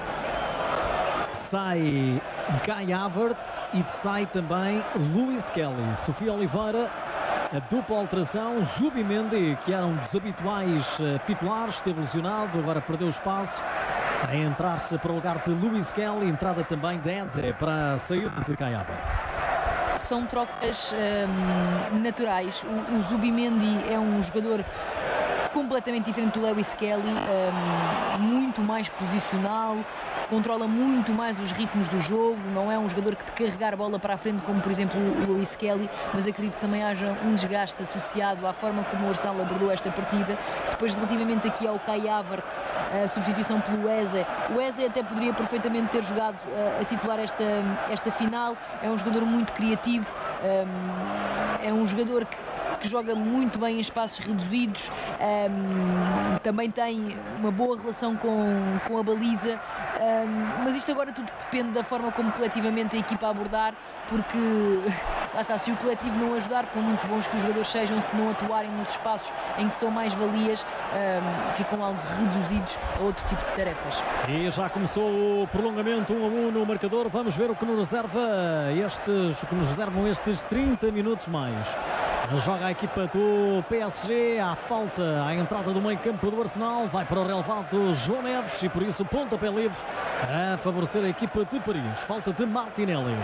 sai Kai Havertz e sai também Luis Kelly. Sofia Oliveira, a dupla alteração. Zubimendi, que era um dos habituais uh, titulares, esteve lesionado, agora perdeu espaço a entrar-se para o lugar de Luis Kelly. Entrada também de Eze para a saída de Kai Havertz. São trocas um, naturais. O, o Zubimendi é um jogador completamente diferente do Lewis Kelly, um, muito mais posicional, controla muito mais os ritmos do jogo, não é um jogador que te carregar a bola para a frente como, por exemplo, o Lewis Kelly, mas acredito que também haja um desgaste associado à forma como o Arsenal abordou esta partida. Depois, relativamente aqui ao Kai Havertz, a substituição pelo Eze, o Eze até poderia perfeitamente ter jogado uh, a titular esta, esta final. É um jogador muito criativo, um, é um jogador que que joga muito bem em espaços reduzidos, um, também tem uma boa relação com, com a baliza, um, mas isto agora tudo depende da forma como coletivamente a equipa abordar, porque lá está, se o coletivo não ajudar, por muito bons que os jogadores sejam, se não atuarem nos espaços em que são mais valias, um, ficam algo reduzidos a outro tipo de tarefas. E já começou o prolongamento, um a um no marcador. Vamos ver o que nos reserva estes, o que nos reservam estes trinta minutos mais. Joga a equipa do P S G, à falta, à entrada do meio campo do Arsenal, vai para o relevado João Neves e por isso pontapé livre a favorecer a equipa de Paris. Falta de Martinelli.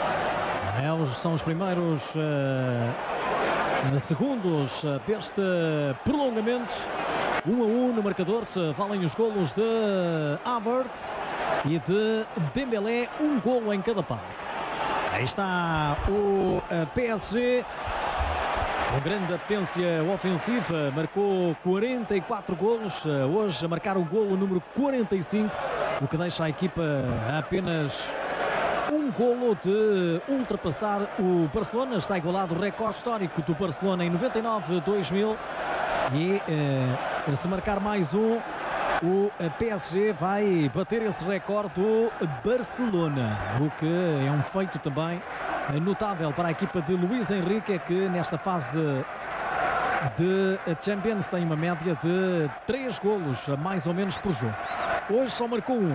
É, são os primeiros uh, segundos deste prolongamento. Um a um no marcador, valem os golos de Havertz e de Dembélé, um golo em cada parte. Aí está o uh, P S G. Com grande potência ofensiva, marcou quarenta e quatro golos, hoje a marcar o golo número quarenta e cinco, o que deixa a equipa a apenas um golo de ultrapassar o Barcelona. Está igualado o recorde histórico do Barcelona em noventa e nove dois mil e eh, se marcar mais um, o P S G vai bater esse recorde do Barcelona, o que é um feito também notável para a equipa de Luís Enrique, que nesta fase de Champions tem uma média de três golos mais ou menos por jogo. Hoje só marcou um.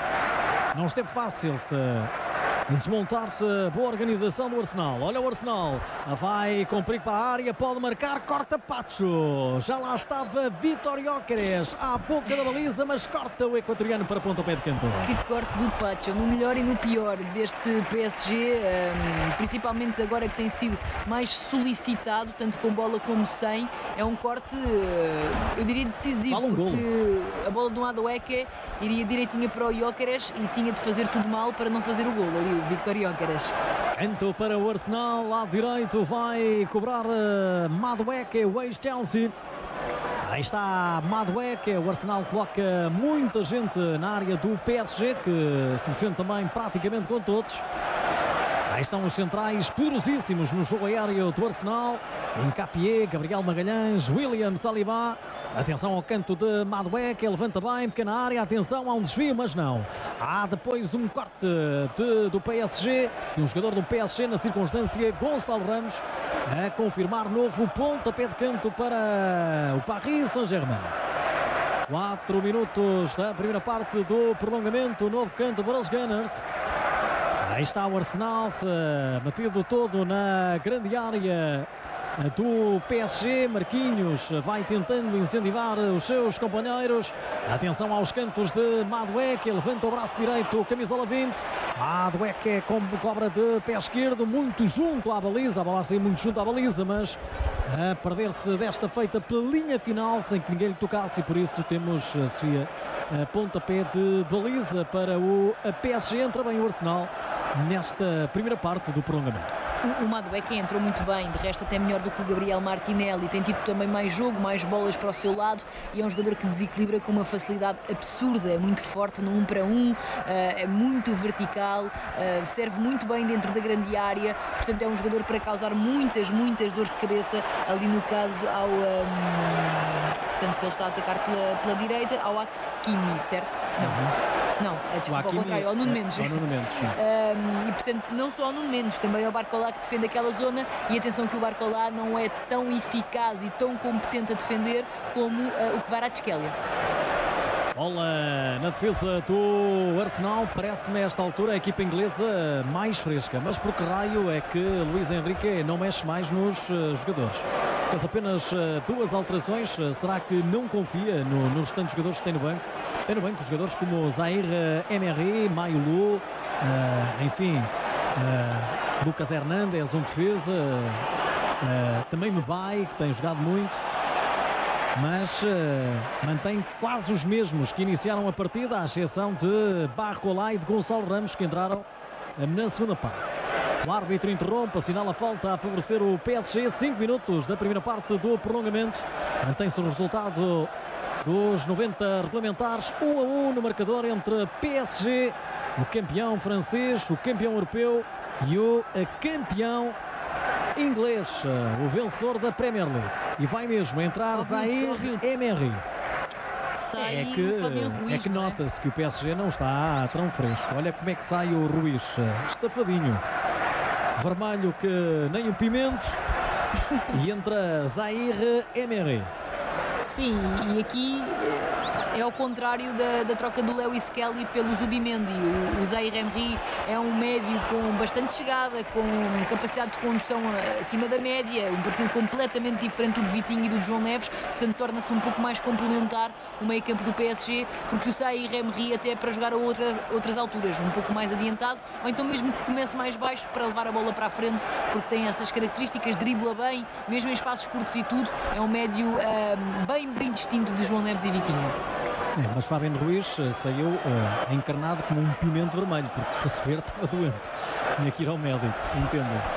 Não esteve fácil desmontar-se a boa organização do Arsenal. Olha o Arsenal, vai com perigo para a área, pode marcar, corta Pacho. Já lá estava Vítor Gyökeres à boca da baliza, mas corta o equatoriano para pontapé de canto. Que corte do Pacho, no melhor e no pior deste P S G, um, principalmente agora que tem sido mais solicitado, tanto com bola como sem. É um corte, eu diria, decisivo, um porque golo. A bola do Madueke iria direitinha para o Gyökeres e tinha de fazer tudo mal para não fazer o golo ali. O Vítor Gyökeres. Canto para o Arsenal, lado direito, vai cobrar uh, Madueke, o ex-Chelsea. Aí está Madueke, o Arsenal coloca muita gente na área do P S G, que se defende também praticamente com todos. Aí estão os centrais poderosíssimos no jogo aéreo do Arsenal. Encapié, Gabriel Magalhães, William Saliba. Atenção ao canto de Madueke, levanta bem, pequena área, atenção, há um desvio, mas não. Há depois um corte de, do P S G, de um jogador do P S G na circunstância, Gonçalo Ramos, a confirmar novo pontapé de canto para o Paris Saint-Germain. Quatro minutos da primeira parte do prolongamento, novo canto para os Gunners. Aí está o Arsenal, metido todo na grande área do P S G. Marquinhos vai tentando incentivar os seus companheiros. Atenção aos cantos de Madueke, levanta o braço direito, camisola vinte. Madueke com cobra de pé esquerdo, muito junto à baliza. A bola a sair muito junto à baliza, mas a perder-se desta feita pela linha final, sem que ninguém lhe tocasse, e por isso temos a Sofia a pontapé de baliza para o P S G. Entra bem o Arsenal nesta primeira parte do prolongamento. O Madueke entrou muito bem, de resto até melhor do que o Gabriel Martinelli, tem tido também mais jogo, mais bolas para o seu lado e é um jogador que desequilibra com uma facilidade absurda, é muito forte no um para um, é muito vertical, serve muito bem dentro da grande área, portanto é um jogador para causar muitas, muitas dores de cabeça ali no caso ao... Um, portanto, se ele está a atacar pela, pela direita, ao Hakimi, certo? Não. Não, desculpa, ao contrário, ao Nuno Mendes. É, ao Nuno Mendes, sim. um, e portanto, não só ao Nuno Mendes, também ao Barcola que defende aquela zona. E atenção que o Barcola não é tão eficaz e tão competente a defender como uh, o Kvaratskhelia. Bola na defesa do Arsenal. Parece-me a esta altura a equipa inglesa mais fresca. Mas por que raio é que Luís Enrique não mexe mais nos uh, jogadores? Mas apenas uh, duas alterações. Uh, será que não confia no, nos restantes jogadores que tem no banco? Tem no banco jogadores como Zaire Emery, Mayulu, uh, enfim, uh, Lucas Hernandes, um defesa, uh, também Mbaye, que tem jogado muito, mas uh, mantém quase os mesmos que iniciaram a partida, à exceção de Barcola e de Gonçalo Ramos, que entraram uh, na segunda parte. O árbitro interrompe, assinala a falta a favorecer o P S G. cinco minutos da primeira parte do prolongamento. Mantém-se o resultado dos noventa regulamentares, um a um no marcador entre P S G, o campeão francês, o campeão europeu e o campeão inglês, o vencedor da Premier League. E vai mesmo entrar Zaire Emery. Sai é que, Ruiz, é que nota-se que o P S G não está tão fresco. Olha como é que sai o Ruiz, estafadinho, vermelho que nem o pimento. E entra Zaire Emery. Sim, e aqui é ao contrário da, da troca do Lewis Kelly pelo Zubimendi. O, o Zaire Emery é um médio com bastante chegada, com capacidade de condução acima da média, um perfil completamente diferente do de Vitinho e do de João Neves, portanto torna-se um pouco mais complementar o meio campo do P S G, porque o Zaire Emery até é para jogar a outra, outras alturas, um pouco mais adiantado, ou então mesmo que comece mais baixo para levar a bola para a frente, porque tem essas características, dribla bem, mesmo em espaços curtos e tudo, é um médio um, bem, bem distinto de João Neves e Vitinho. É, mas Fabiano Ruiz uh, saiu uh, encarnado como um pimento vermelho, porque se fosse ver estava doente. Tinha que ir ao médico, entenda-se.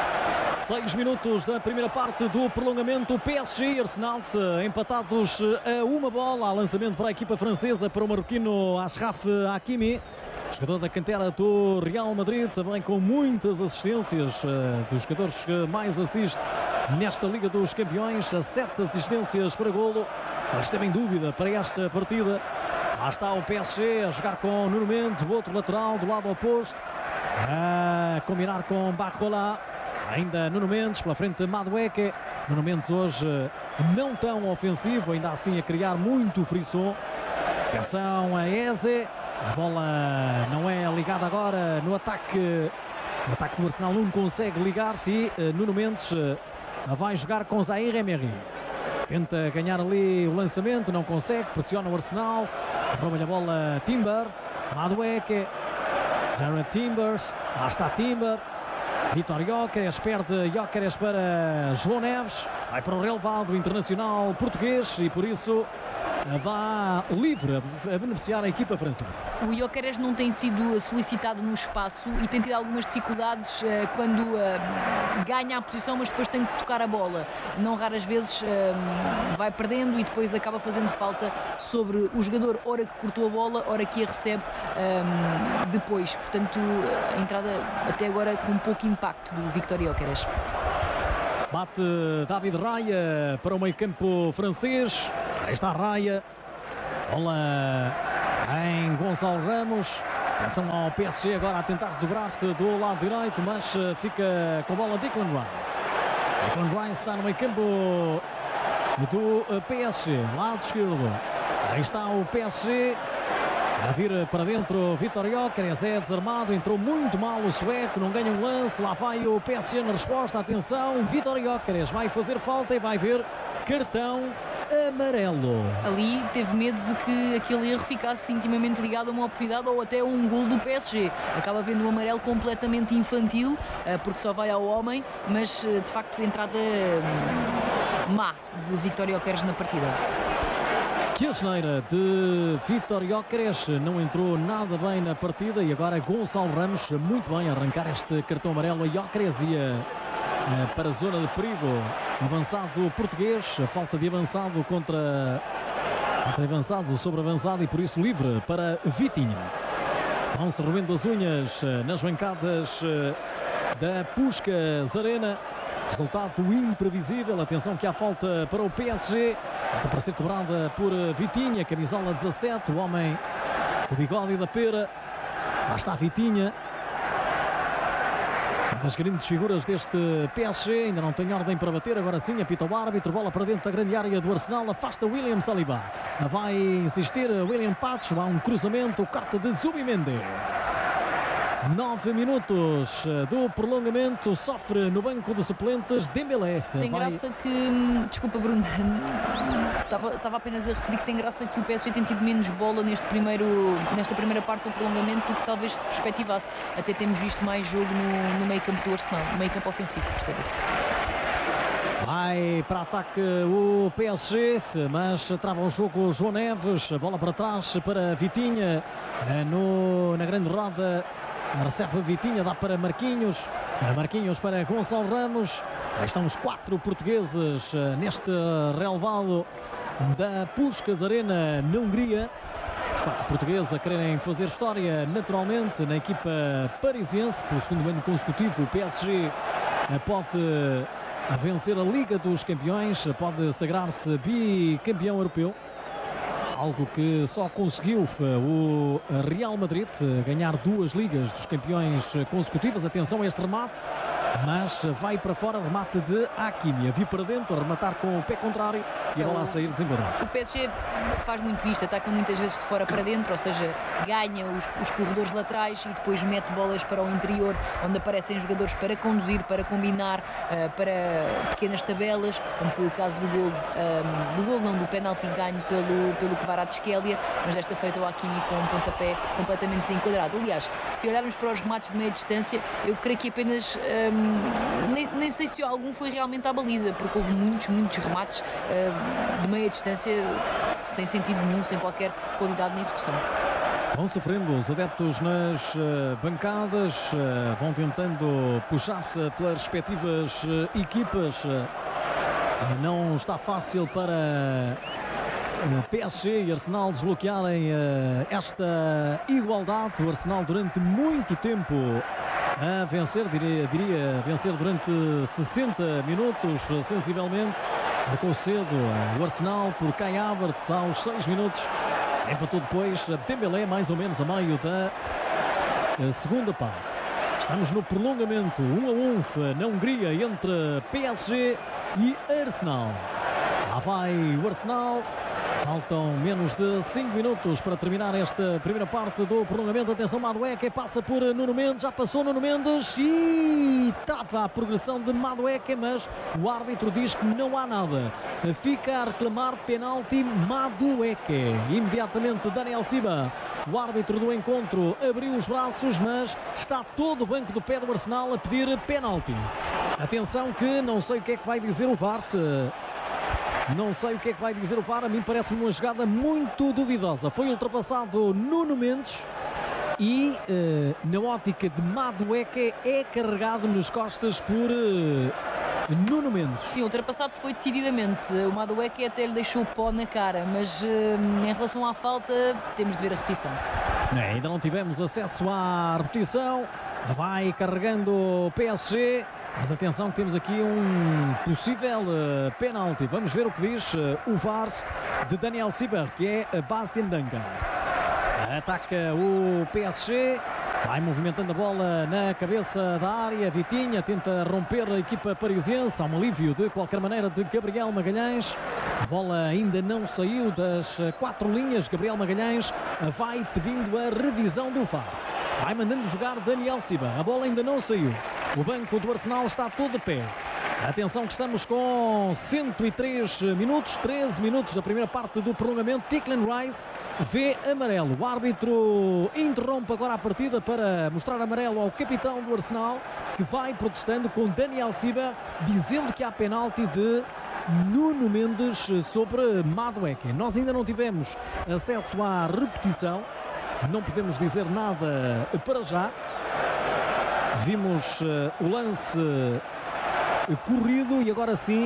Seis minutos da primeira parte do prolongamento. P S G e Arsenal empatados a uma bola. Há lançamento para a equipa francesa, para o marroquino Achraf Hakimi, jogador da cantera do Real Madrid, também com muitas assistências, uh, dos jogadores que mais assiste nesta Liga dos Campeões, a sete assistências para golo. Ele esteve em dúvida para esta partida. Lá está o P S G a jogar com Nuno Mendes, o outro lateral do lado oposto, a combinar com Barcola. Ainda Nuno Mendes, pela frente Madueke. Nuno Mendes hoje não tão ofensivo, ainda assim a criar muito frisson. Atenção a Eze. A bola não é ligada agora no ataque. No ataque do Arsenal não consegue ligar-se e Nuno Mendes vai jogar com Zaire Emery. Tenta ganhar ali o lançamento, não consegue, pressiona o Arsenal. Rouba-lhe a bola Timber. Madueke. Jared Timbers. Lá está Timber. Vitor Gyökeres perde Gyökeres para João Neves. Vai para o relevado internacional português e por isso dá livre a beneficiar a equipa francesa. O Gyökeres não tem sido solicitado no espaço e tem tido algumas dificuldades uh, quando uh, ganha a posição, mas depois tem que tocar a bola. Não raras vezes uh, vai perdendo e depois acaba fazendo falta sobre o jogador, ora que cortou a bola, ora que a recebe um, depois. Portanto, a entrada até agora com um pouco impacto do Victor Gyökeres. Bate David Raya para o meio-campo francês. Aí está Raya. Bola em Gonçalo Ramos. Atenção ao P S G agora a tentar desdobrar-se do lado direito, mas fica com a bola Declan Rice. Declan Rice está no meio-campo do P S G, lado esquerdo. Aí está o P S G. A vir para dentro Vitor Gyökeres, é desarmado, entrou muito mal o sueco, não ganha um lance, lá vai o P S G na resposta, atenção, Vitor Gyökeres vai fazer falta e vai ver cartão amarelo. Ali teve medo de que aquele erro ficasse intimamente ligado a uma oportunidade ou até a um gol do P S G. Acaba vendo um amarelo completamente infantil, porque só vai ao homem, mas de facto entrada má de Vitor Gyökeres na partida. Que asneira de Vitor Gyökeres, não entrou nada bem na partida e agora Gonçalo Ramos muito bem a arrancar este cartão amarelo a Gyökeres ia para a zona de perigo. Avançado português, a falta de avançado contra falta de avançado sobre avançado e por isso livre para Vitinha. Vão-se roendo as unhas nas bancadas da Puskás Arena. Resultado imprevisível, atenção que há falta para o P S G, falta para ser cobrada por Vitinha, camisola dezassete, o homem do bigode e da pera. Lá está Vitinha, uma das grandes figuras deste P S G, ainda não tem ordem para bater, agora sim apita o árbitro, bola para dentro da grande área do Arsenal, afasta William Saliba, vai insistir William Pacho, há um cruzamento, corte de Zubimendi. Nove minutos do prolongamento, sofre no banco de suplentes Dembélé. Tem Vai... graça que, desculpa Bruno, estava, estava apenas a referir que tem graça que o P S G tem tido menos bola neste primeiro, nesta primeira parte do prolongamento do que talvez se perspectivasse. Até temos visto mais jogo no, no meio campo do Arsenal, no meio campo ofensivo, percebe-se. Vai para ataque o P S G, mas trava o jogo João Neves, bola para trás para Vitinha, no, na grande roda. Recebe Vitinha, dá para Marquinhos. Marquinhos para Gonçalo Ramos. Aí estão os quatro portugueses neste relevado da Puskás Arena na Hungria. Os quatro portugueses a quererem fazer história naturalmente na equipa parisiense. Pelo segundo ano consecutivo o P S G pode vencer a Liga dos Campeões, pode sagrar-se bicampeão europeu. Algo que só conseguiu o Real Madrid ganhar duas Ligas dos Campeões consecutivas. Atenção a este remate, mas vai para fora, remate de Hakimi. Viu para dentro, a rematar com o pé contrário e a bola a sair desembolada. O P S G faz muito isto, ataca muitas vezes de fora para dentro, ou seja, ganha os, os corredores laterais e depois mete bolas para o interior, onde aparecem jogadores para conduzir, para combinar, uh, para pequenas tabelas, como foi o caso do golo, um, do golo não, do penalti ganho pelo, pelo Kvaratskhelia, mas desta feita o Hakimi com um pontapé completamente desenquadrado. Aliás, se olharmos para os remates de meia distância, eu creio que apenas, um, nem, nem sei se algum foi realmente à baliza, porque houve muitos, muitos remates uh, de meia distância sem sentido nenhum, sem qualquer qualidade na execução. Vão sofrendo os adeptos nas uh, bancadas, uh, vão tentando puxar-se pelas respectivas uh, equipas. Uh, não está fácil para uh, P S G e Arsenal desbloquearem uh, esta igualdade. O Arsenal durante muito tempo a vencer, diria, diria vencer durante sessenta minutos sensivelmente. Marcou cedo o Arsenal por Kai Havertz aos seis minutos. Empatou depois Dembélé, mais ou menos a meio da segunda parte. Estamos no prolongamento, um a um na Hungria entre P S G e Arsenal. Lá vai o Arsenal. Faltam menos de cinco minutos para terminar esta primeira parte do prolongamento. Atenção, Madueke passa por Nuno Mendes, já passou Nuno Mendes e trava a progressão de Madueke, mas o árbitro diz que não há nada. Fica a reclamar penalti Madueke. Imediatamente Daniel Silva, o árbitro do encontro, abriu os braços, mas está todo o banco do pé do Arsenal a pedir penalti. Atenção que não sei o que é que vai dizer o V A R. Não sei o que é que vai dizer o V A R. A mim parece-me uma jogada muito duvidosa. Foi ultrapassado Nuno Mendes e uh, na ótica de Madueke é carregado nas costas por uh, Nuno Mendes. Sim, ultrapassado foi decididamente. O Madueke até lhe deixou pó na cara, mas uh, em relação à falta temos de ver a repetição. É, ainda não tivemos acesso à repetição. Vai carregando o P S G. Mas atenção que temos aqui um possível uh, penalti. Vamos ver o que diz uh, o V A R de Daniel Silva, que é uh, Bastien Duncan. Ataca o P S G. Vai movimentando a bola na cabeça da área. Vitinha tenta romper a equipa parisiense. Há um alívio de qualquer maneira de Gabriel Magalhães. A bola ainda não saiu das quatro linhas. Gabriel Magalhães vai pedindo a revisão do V A R. Vai mandando jogar Daniel Silva. A bola ainda não saiu. O banco do Arsenal está todo de pé. Atenção que estamos com cento e três minutos, treze minutos da primeira parte do prolongamento. Declan Rice vê amarelo. O árbitro interrompe agora a partida para mostrar amarelo ao capitão do Arsenal, que vai protestando com Daniel Silva, dizendo que há penalti de Nuno Mendes sobre Madueke. Nós ainda não tivemos acesso à repetição. Não podemos dizer nada para já. Vimos uh, o lance uh, corrido e agora sim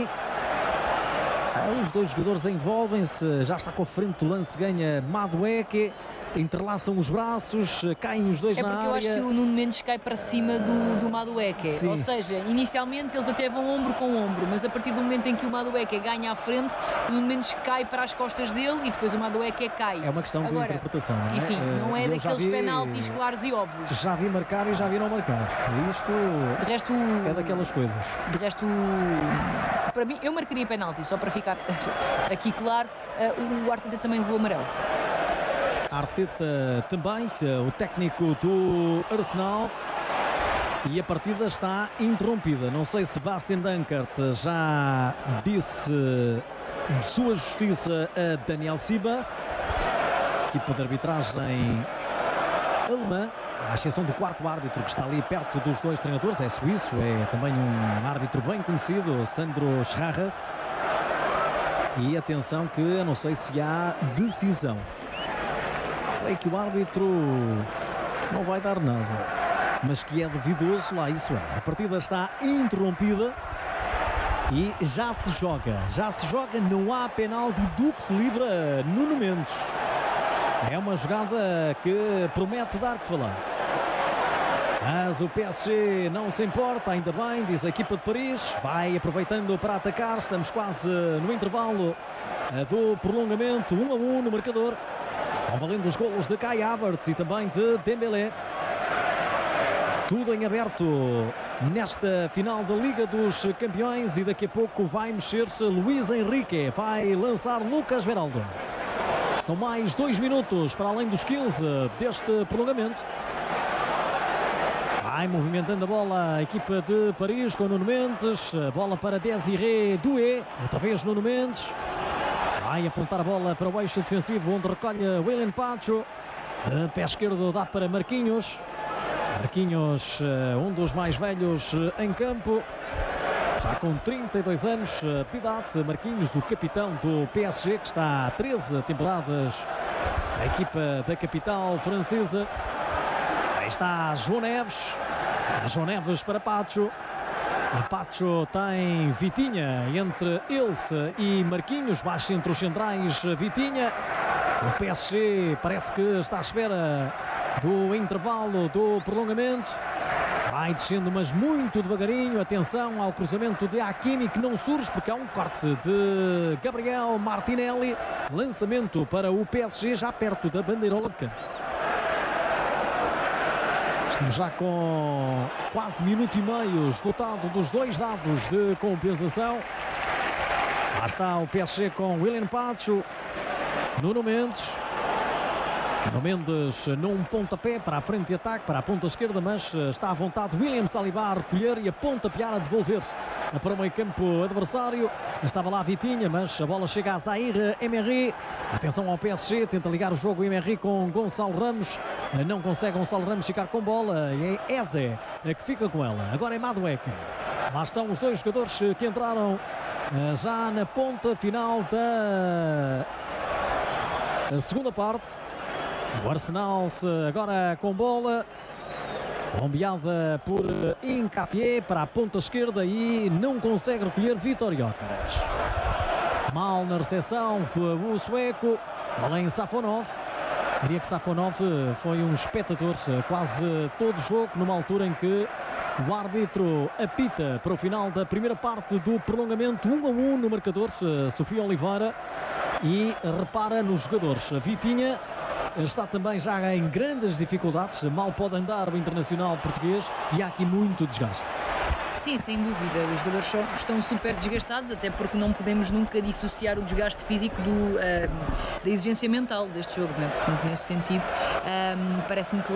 uh, os dois jogadores envolvem-se. Já está com a frente do lance, ganha Madueke. Entrelaçam os braços, caem os dois é na área. É porque eu acho que o Nuno Mendes cai para cima do, do Madueke. Sim. Ou seja, inicialmente eles até vão ombro com ombro, mas a partir do momento em que o Madueke ganha à frente, o Nuno Mendes cai para as costas dele e depois o Madueke cai. É uma questão Agora, de interpretação, não é? Enfim, não é eu daqueles vi, penaltis claros e óbvios. Já vi marcar e já vi não marcar. Isto de resto, é daquelas coisas. De resto, para mim, eu marcaria penalti, só para ficar aqui claro. O Arteta também levou amarelo. Arteta também, o técnico do Arsenal, e a partida está interrompida. Não sei se Bastien Dankert já disse sua justiça a Daniel Silva, equipa de arbitragem alemã, à exceção do quarto árbitro que está ali perto dos dois treinadores, é suíço, é também um árbitro bem conhecido, Sandro Schrager. E atenção que eu não sei se há decisão. É que o árbitro não vai dar nada, mas que é duvidoso, lá isso é. A partida está interrompida e já se joga, já se joga, não há penalti do que se livra Nuno Mendes. É uma jogada que promete dar que falar. Mas o P S G não se importa, ainda bem, diz a equipa de Paris, vai aproveitando para atacar. Estamos quase no intervalo do prolongamento, um a um no marcador. Vão valendo os golos de Kai Havertz e também de Dembélé. Tudo em aberto nesta final da Liga dos Campeões e daqui a pouco vai mexer-se Luís Henrique. Vai lançar Lucas Beraldo. São mais dois minutos para além dos quinze deste prolongamento. Vai movimentando a bola a equipa de Paris com Nuno Mendes. A bola para Désiré Doué. Outra vez Nuno Mendes. Vai apontar a bola para o eixo defensivo, onde recolhe William Pacho. Pé esquerdo dá para Marquinhos. Marquinhos, um dos mais velhos em campo. Já com trinta e dois anos de idade. Marquinhos, o capitão do P S G, que está há treze temporadas na equipa da capital francesa. Aí está João Neves. João Neves para Pacho. A Pacho tem Vitinha entre eles e Marquinhos, baixo entre os centrais Vitinha. O P S G parece que está à espera do intervalo do prolongamento. Vai descendo, mas muito devagarinho. Atenção ao cruzamento de Hakimi, que não surge porque há um corte de Gabriel Martinelli. Lançamento para o P S G, já perto da bandeirola de canto. Estamos já com quase minuto e meio esgotado dos dois dados de compensação. Lá está o P S G com William Pacho, Nuno Mendes. Nuno Mendes num pontapé para a frente de ataque, para a ponta esquerda, mas está à vontade William Saliba a recolher e a pontapear a devolver para o meio campo adversário. Estava lá a Vitinha, mas a bola chega a Zaire Emery. Atenção ao P S G, tenta ligar o jogo Emery com Gonçalo Ramos. Não consegue Gonçalo Ramos ficar com bola. E é Eze que fica com ela. Agora é Madueke. Lá estão os dois jogadores que entraram já na ponta final da segunda parte. O Arsenal agora com bola, bombeada por Hincapié para a ponta esquerda e não consegue recolher Vítor Gyökeres. Mal na recepção foi o sueco, além Safonov. Diria que Safonov foi um espectador quase todo o jogo, numa altura em que o árbitro apita para o final da primeira parte do prolongamento, um a um no marcador, Sofia Oliveira, e repara nos jogadores. Vitinha está também já em grandes dificuldades, mal pode andar o internacional português e há aqui muito desgaste. Sim, sem dúvida, os jogadores estão super desgastados, até porque não podemos nunca dissociar o desgaste físico do, uh, da exigência mental deste jogo, não é? Portanto, nesse sentido, um, parece-me que